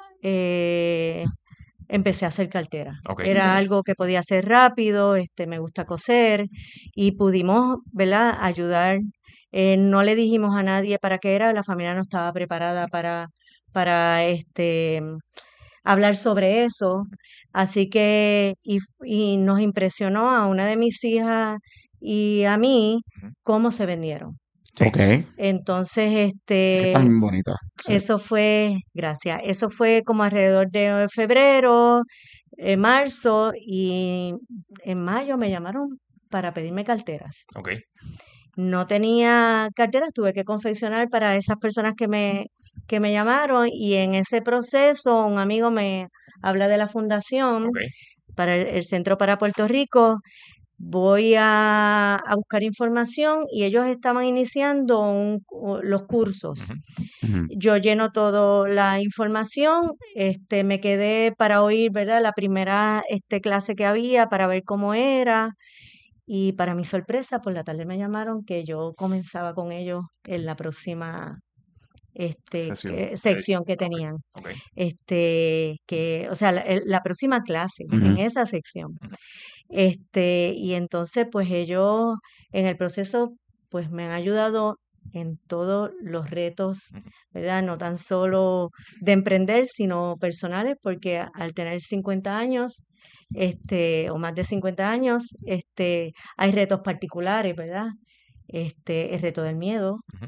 eh, empecé a hacer cartera. Ok. Era algo que podía hacer rápido, este, me gusta coser y pudimos, ¿verdad?, ayudar. Eh, no le dijimos a nadie para qué era, la familia no estaba preparada para, para este, hablar sobre eso. Así que, y, y nos impresionó a una de mis hijas y a mí cómo se vendieron. Ok. Entonces, Que este, están bien bonitas. Sí. eso fue, gracias, eso fue como alrededor de febrero, eh, marzo, y en mayo me llamaron para pedirme carteras. Ok. No tenía carteras, tuve que confeccionar para esas personas que me, que me llamaron, y en ese proceso un amigo me habla de la fundación Ok. para el, el Centro para Puerto Rico. Voy a, a buscar información y ellos estaban iniciando un cu- los cursos. Ujú. Ujú. Yo lleno toda la información, este, me quedé para oír, ¿verdad?, la primera este, clase que había para ver cómo era, y para mi sorpresa, por la tarde me llamaron que yo comenzaba con ellos en la próxima este, Sesión. que- Ok. sección que Ok. tenían. Ok. Este, que, o sea, la, el- la próxima clase en Ujú. esa sección. Ujú. Este, y entonces, pues ellos en el proceso, pues me han ayudado en todos los retos, Ujú. ¿verdad? No tan solo de emprender, sino personales, porque a- al tener cincuenta años, este, o más de cincuenta años, este, hay retos particulares, ¿verdad? Este, el reto del miedo, Ujú.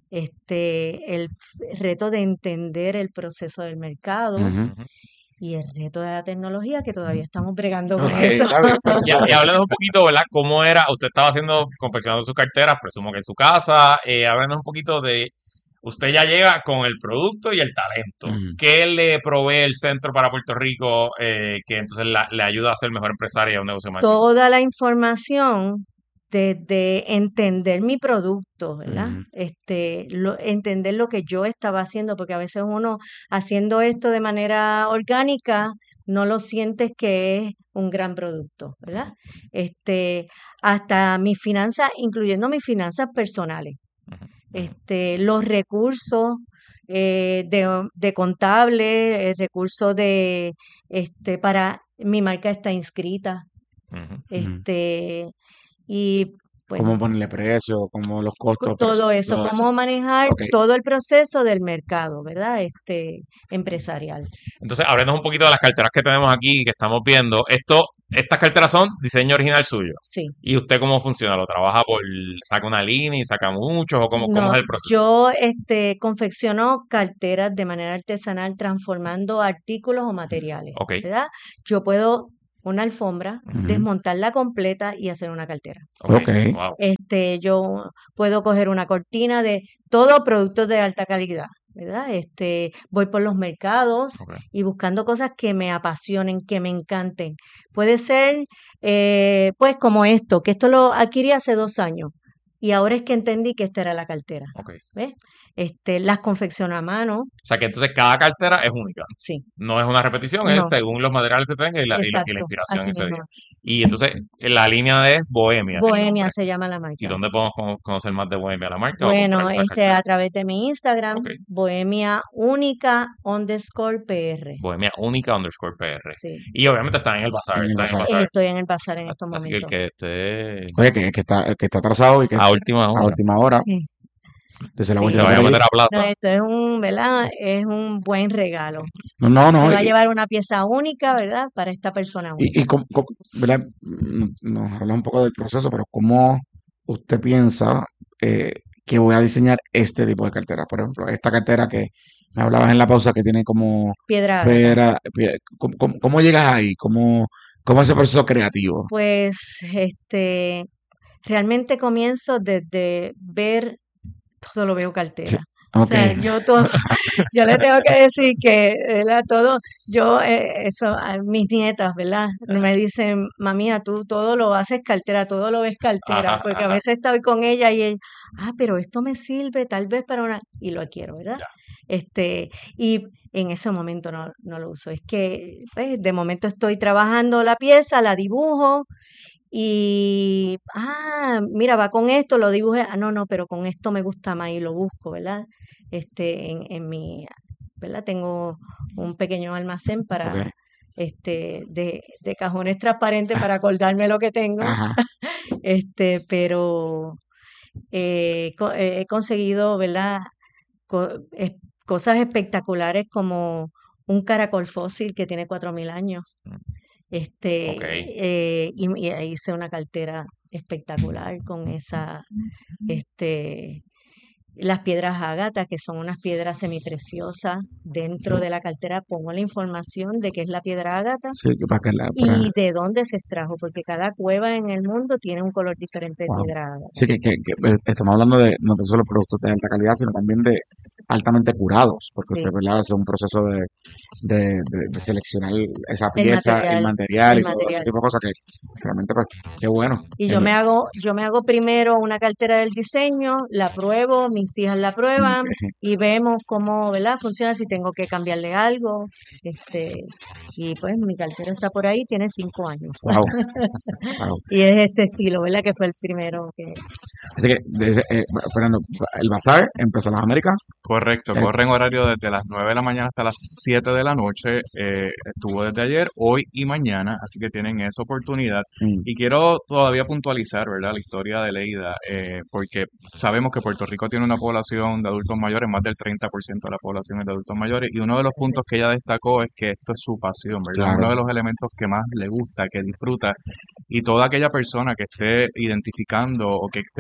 este, el f- reto de entender el proceso del mercado Ujú. Ujú. y el reto de la tecnología, que todavía estamos bregando con Ok, eso. está bien. Y, y háblanos un poquito, ¿verdad? ¿Cómo era? Usted estaba haciendo, confeccionando sus carteras, presumo que en su casa. Eh, háblanos un poquito de, usted ya llega con el producto y el talento. Ujú. ¿Qué le provee el Centro para Puerto Rico eh, que entonces la- le ayuda a ser mejor empresaria y a un negocio más exitoso? Toda la información desde entender mi producto, ¿verdad? Ujú. Este, lo, entender lo que yo estaba haciendo, porque a veces uno haciendo esto de manera orgánica no lo sientes que es un gran producto, ¿verdad? Este, hasta mis finanzas, incluyendo mis finanzas personales, este, los recursos eh, de, de contable, el recurso de, este, para mi marca está inscrita, Ujú. este, y pues Cómo ponerle precio, cómo los costos, todo precio, eso, todo eso. cómo manejar Ok. todo el proceso del mercado, ¿verdad? Este, empresarial. Entonces, háblenos un poquito de las carteras que tenemos aquí, que estamos viendo. Esto, estas carteras son diseño original suyo. Sí. ¿Y usted cómo funciona? ¿Lo trabaja por, saca una línea y saca muchos o cómo, cómo No, es el proceso? yo este, confecciono carteras de manera artesanal transformando artículos o materiales, Ok. ¿verdad? Yo puedo una alfombra, Ujú. desmontarla completa y hacer una cartera. Ok, Ok. wow. Este, yo puedo coger una cortina de todo productos de alta calidad, ¿verdad? Este, voy por los mercados Ok. y buscando cosas que me apasionen, que me encanten. Puede ser, eh, pues, como esto, que esto lo adquirí hace dos años y ahora es que entendí que esta era la cartera, Ok. ¿ves? Este, las confecciono a mano, O sea que entonces cada cartera es única. sí, No es una repetición, es no, según los materiales que tenga y la, y la, y la exacto, inspiración así ese mismo. día. Y entonces la línea es Bohemia, el Bohemia nombre. se llama la ¿Y marca. dónde podemos cono- conocer más de Bohemia, la marca o Bueno, comprar esas este, carteras? a través de mi Instagram, Ok. Bohemia Única underscore P R. Bohemia Única underscore P R. Sí. Y obviamente está en el bazar, En el está en el bazar. bazar. Estoy en el bazar en estos Así que el momentos. que esté Oye, que, que está, que está atrasado y que a última a hora última hora, Sí, desde la sí. y se bolsita vaya por a allí. meter a No, plaza. esto es un, ¿verdad? Es un buen regalo. No, no, Se no. va a Y, llevar una pieza única, ¿verdad? Para esta persona y, única. y cómo- cómo- ¿verdad? Mm, Nos habla un poco del proceso, pero ¿cómo usted piensa eh, que voy a diseñar este tipo de cartera? Por ejemplo, esta cartera que me hablabas en la pausa que tiene como Piedra ágata. piedra, pie- ¿cómo, cómo- cómo llegas ahí? ¿Cómo, cómo es ese proceso creativo? Pues, este, realmente comienzo desde ver, todo lo veo Sí, cartera. O ok. sea, yo todo, yo le tengo que decir que, ¿verdad? Todo, yo, eh, eso, a mis nietas, ¿verdad? Me dicen, mamía, tú todo lo haces cartera, todo lo ves cartera, Ajá, porque a ajá. veces estoy con ella y ella, ah, pero esto me sirve tal vez para una, y lo adquiero, ¿verdad? Ya. Este, y en ese momento no, no lo uso. Es que, pues, de momento estoy trabajando la pieza, la dibujo y, ah, mira, va con esto, lo dibujé, ah, no, no, pero con esto me gusta más y lo busco, ¿verdad? Este, en, en mi, ¿verdad? Tengo un pequeño almacén Ok. para, este, de, de cajones transparentes para acordarme lo que tengo, Ajá. este, pero eh, co- eh, he conseguido, ¿verdad? Co- es- cosas espectaculares como un caracol fósil que tiene cuatro mil años. Este, Ok. eh, y, y ahí hice una cartera espectacular con esa, este, las piedras ágata, que son unas piedras semipreciosas. Dentro de la cartera pongo la información de qué es la piedra ágata Sí, que para que la, para, y de dónde se extrajo, porque cada cueva en el mundo tiene un color diferente de wow. piedra ágata. Sí, que, que, que, pues, estamos hablando de no tan solo productos de alta calidad, sino también de altamente curados, porque Sí, usted, ¿verdad? Hace un proceso de, de, de, de seleccionar esa el pieza, el material, material el y todo ese material. tipo de cosas que realmente, pues, qué bueno. Y Que yo me- me hago, yo me hago primero una cartera del diseño, la pruebo, mis hijas la prueban que- y vemos cómo, ¿verdad? Funciona, si tengo que cambiarle algo, este, y pues mi cartera está por ahí, tiene cinco años. wow, wow. Y es este estilo, ¿verdad? Que fue el primero que, Así que, desde, eh, Fernando, el bazar empezó en las Américas. Correcto, Eh, corre en horario desde las nueve de la mañana hasta las siete de la noche. Eh, estuvo desde ayer, hoy y mañana, así que tienen esa oportunidad. mm, Y quiero todavía puntualizar, ¿verdad?, la historia de Leida, eh, porque sabemos que Puerto Rico tiene una población de adultos mayores, más del treinta por ciento de la población es de adultos mayores, y uno de los puntos que ella destacó es que esto es su pasión, ¿verdad? claro. Uno de los elementos que más le gusta, que disfruta, y toda aquella persona que esté identificando o que esté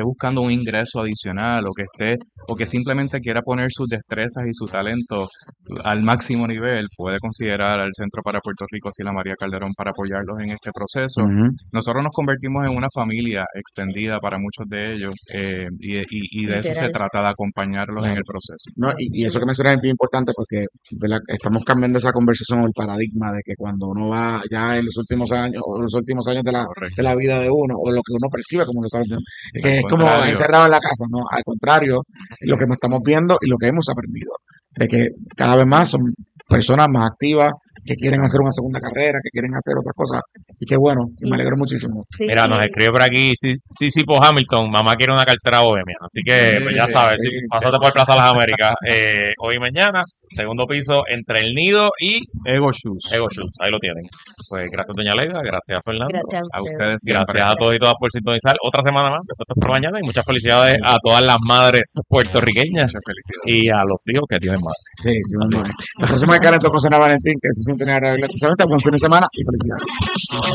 buscando un ingreso adicional o que esté o que simplemente quiera poner sus destrezas y su talento al máximo nivel, puede considerar al Centro para Puerto Rico Sila María Calderón para apoyarlos en este proceso. Ujú. Nosotros nos convertimos en una familia extendida para muchos de ellos eh, y, y- y de eso se Literal. trata, de acompañarlos en Claro. el proceso. No, y, y eso que mencionas es bien importante porque, ¿verdad?, estamos cambiando esa conversación o el paradigma de que cuando uno va ya en los últimos años o los últimos años de la, de la vida de uno o lo que uno percibe como los años, es que Al es como contrario. encerrado en la casa, ¿no? Al contrario, es lo que estamos viendo y lo que hemos aprendido, de que cada vez más son personas más activas que quieren hacer una segunda carrera, que quieren hacer otras cosas, y qué bueno, y me alegro muchísimo. Sí, Mira, nos y- escribe por aquí Sisi por Hamilton, mamá quiere una cartera bohemia, así que pues ya Sí, sabes, sí. si pásate por Plaza Las Américas eh, hoy y mañana, segundo piso entre el Nido y Ego Shoes. Ego Shoes, ahí lo tienen. Pues gracias doña Leida, gracias Fernando, Gracias A a ustedes. ustedes siempre. gracias a todos y todas por sintonizar otra semana más, después por mañana, y muchas felicidades a todas las madres puertorriqueñas Muchas felicidades. y a los hijos que tienen madre. Sí, sí, vamos a ver. La próxima es Karen Tocó Cena Valentín, que es su centenario de la buen fin de semana y felicidades.